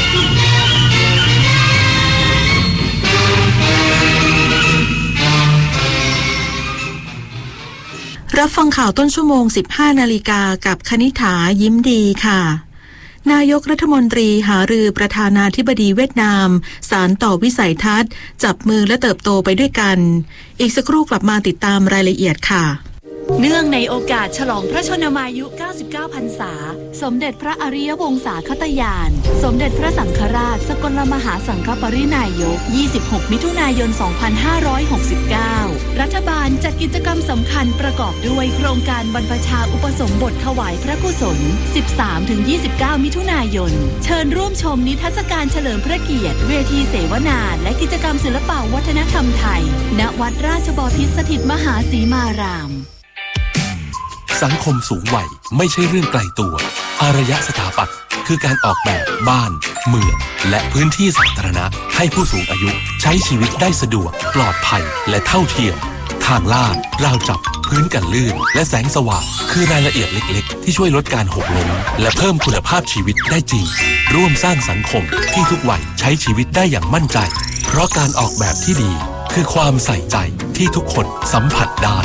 รับฟังข่าวต้นชั่วโมง สิบห้านาฬิกากับคณิษฐายิ้มดีค่ะนายกรัฐมนตรีหารือประธานาธิบดีเวียดนามสานต่อวิสัยทัศน์จับมือและเติบโตไปด้วยกันอีกสักครู่กลับมาติดตามรายละเอียดค่ะเนื่องในโอกาสฉลองพระชนมายุเก้าสิบเก้าพรรษาสมเด็จพระอริยวงศาคตญาณสมเด็จพระสังฆราชสกลมหาสังฆปรินายกยี่สิบหกมิถุนายนสองพันห้าร้อยหกสิบเก้ารัฐบาลจัดกิจกรรมสำคัญประกอบด้วยโครงการบรรพชาอุปสมบทถวายพระกุศล สิบสามถึงยี่สิบเก้า มิถุนายนเชิญร่วมชมนิทรรศการเฉลิมพระเกียรติเวทีเสวนาและกิจกรรมศิลปวัฒนธรรมไทยณวัดราชบพิตรสถิตมหาสีมารามสังคมสูงวัยไม่ใช่เรื่องไกลตัวอารยสถาปัตย์คือการออกแบบบ้านเมืองและพื้นที่สาธารณะให้ผู้สูงอายุใช้ชีวิตได้สะดวกปลอดภัยและเท่าเทียมทางลาดราวจับพื้นกันลื่นและแสงสว่างคือรายละเอียดเล็กๆที่ช่วยลดการหกล้มและเพิ่มคุณภาพชีวิตได้จริงร่วมสร้างสังคมที่ทุกวัยใช้ชีวิตได้อย่างมั่นใจเพราะการออกแบบที่ดีคือความใส่ใจที่ทุกคนสัมผัสได้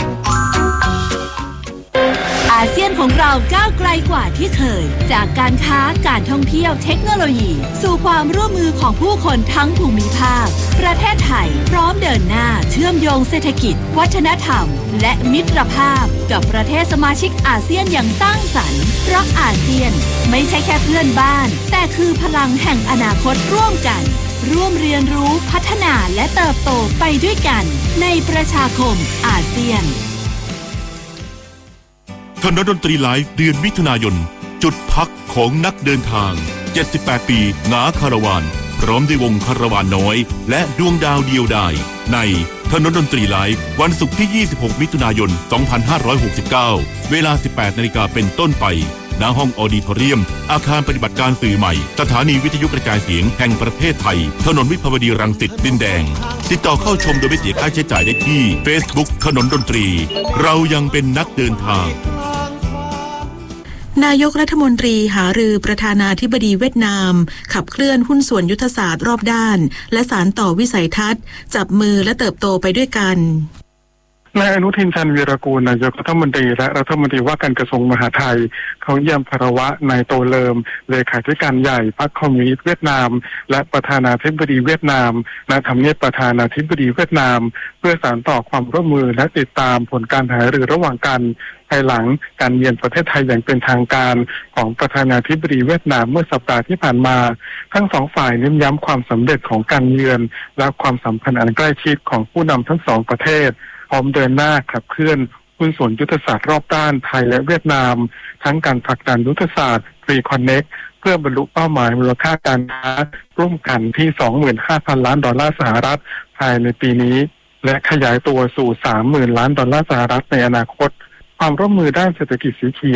อาเซียนของเราก้าวไกลกว่าที่เคยจากการค้าการท่องเที่ยวเทคโนโลยีสู่ความร่วมมือของผู้คนทั้งภูมิภาคประเทศไทยพร้อมเดินหน้าเชื่อมโยงเศรษฐกิจวัฒนธรรมและมิตรภาพกับประเทศสมาชิกอาเซียนอย่างสร้างสรรค์เพราะอาเซียนไม่ใช่แค่เพื่อนบ้านแต่คือพลังแห่งอนาคตร่วมกันร่วมเรียนรู้พัฒนาและเติบโตไปด้วยกันในประชาคมอาเซียนคณะดนตรีไลฟ์เดือนมิถุนายนจุดพักของนักเดินทางเจ็ดสิบแปดปีหงาคาราวานพร้อมด้วยวงคาราวานน้อยและดวงดาวเดียวดายในคณะดนตรีไลฟ์วันศุกร์ที่ยี่สิบหกมิถุนายนสองพันห้าร้อยหกสิบเก้าเวลา สิบแปดนาฬิกาเป็นต้นไปณห้องออดิทอเรียมอาคารปฏิบัติการสื่อใหม่สถานีวิทยุกระจายเสียงแห่งประเทศไทยถนนวิภาวดีรังสิตดินแดงติดต่อเข้าชมโดยไม่เสียค่าใช้จ่ายได้ที่ Facebook ถนนดนตรีเรายังเป็นนักเดินทางนายกรัฐมนตรีหารือประธานาธิบดีเวียดนามขับเคลื่อนหุ้นส่วนยุทธศาสตร์รอบด้านและสานต่อวิสัยทัศน์จับมือและเติบโตไปด้วยกันนายอนุทินชาญวีรกูลนายกรัฐมนตรีและรัฐมนตรีว่าการกระทรวงมหาดไทยเขาเยี่ยมคารวะนายโตเลิมเลขาธิการใหญ่พรรคคอมมิวนิสต์เวียดนามและประธานาธิบดีเวียดนามณทำเนียบประธานาธิบดีเวียดนามเพื่อสานต่อความร่วมมือและติดตามผลการหารือระหว่างกันภายหลังการเยือนประเทศไทยอย่างเป็นทางการของประธานาธิบดีเวียดนามเมื่อสัปดาห์ที่ผ่านมาทั้งสองฝ่ายเน้นย้ำความสำเร็จของการเยือนและความสัมพันธ์อันใกล้ชิดของผู้นำทั้งสองประเทศพร้อมเดินหน้าขับเคลื่อนหุ้นส่วนยุทธศาสตร์รอบด้านไทยและเวียดนามทั้งการผลักดันยุทธศาสตร์ ทรี คอนเน็กต์ เพื่อบรรลุเป้าหมายมูลค่าการค้าร่วมกันที่ สองหมื่นห้าพัน ล้านดอลลาร์สหรัฐภายในปีนี้และขยายตัวสู่ สามหมื่น ล้านดอลลาร์สหรัฐในอนาคตความร่วมมือด้านเศรษฐกิจสีเขียว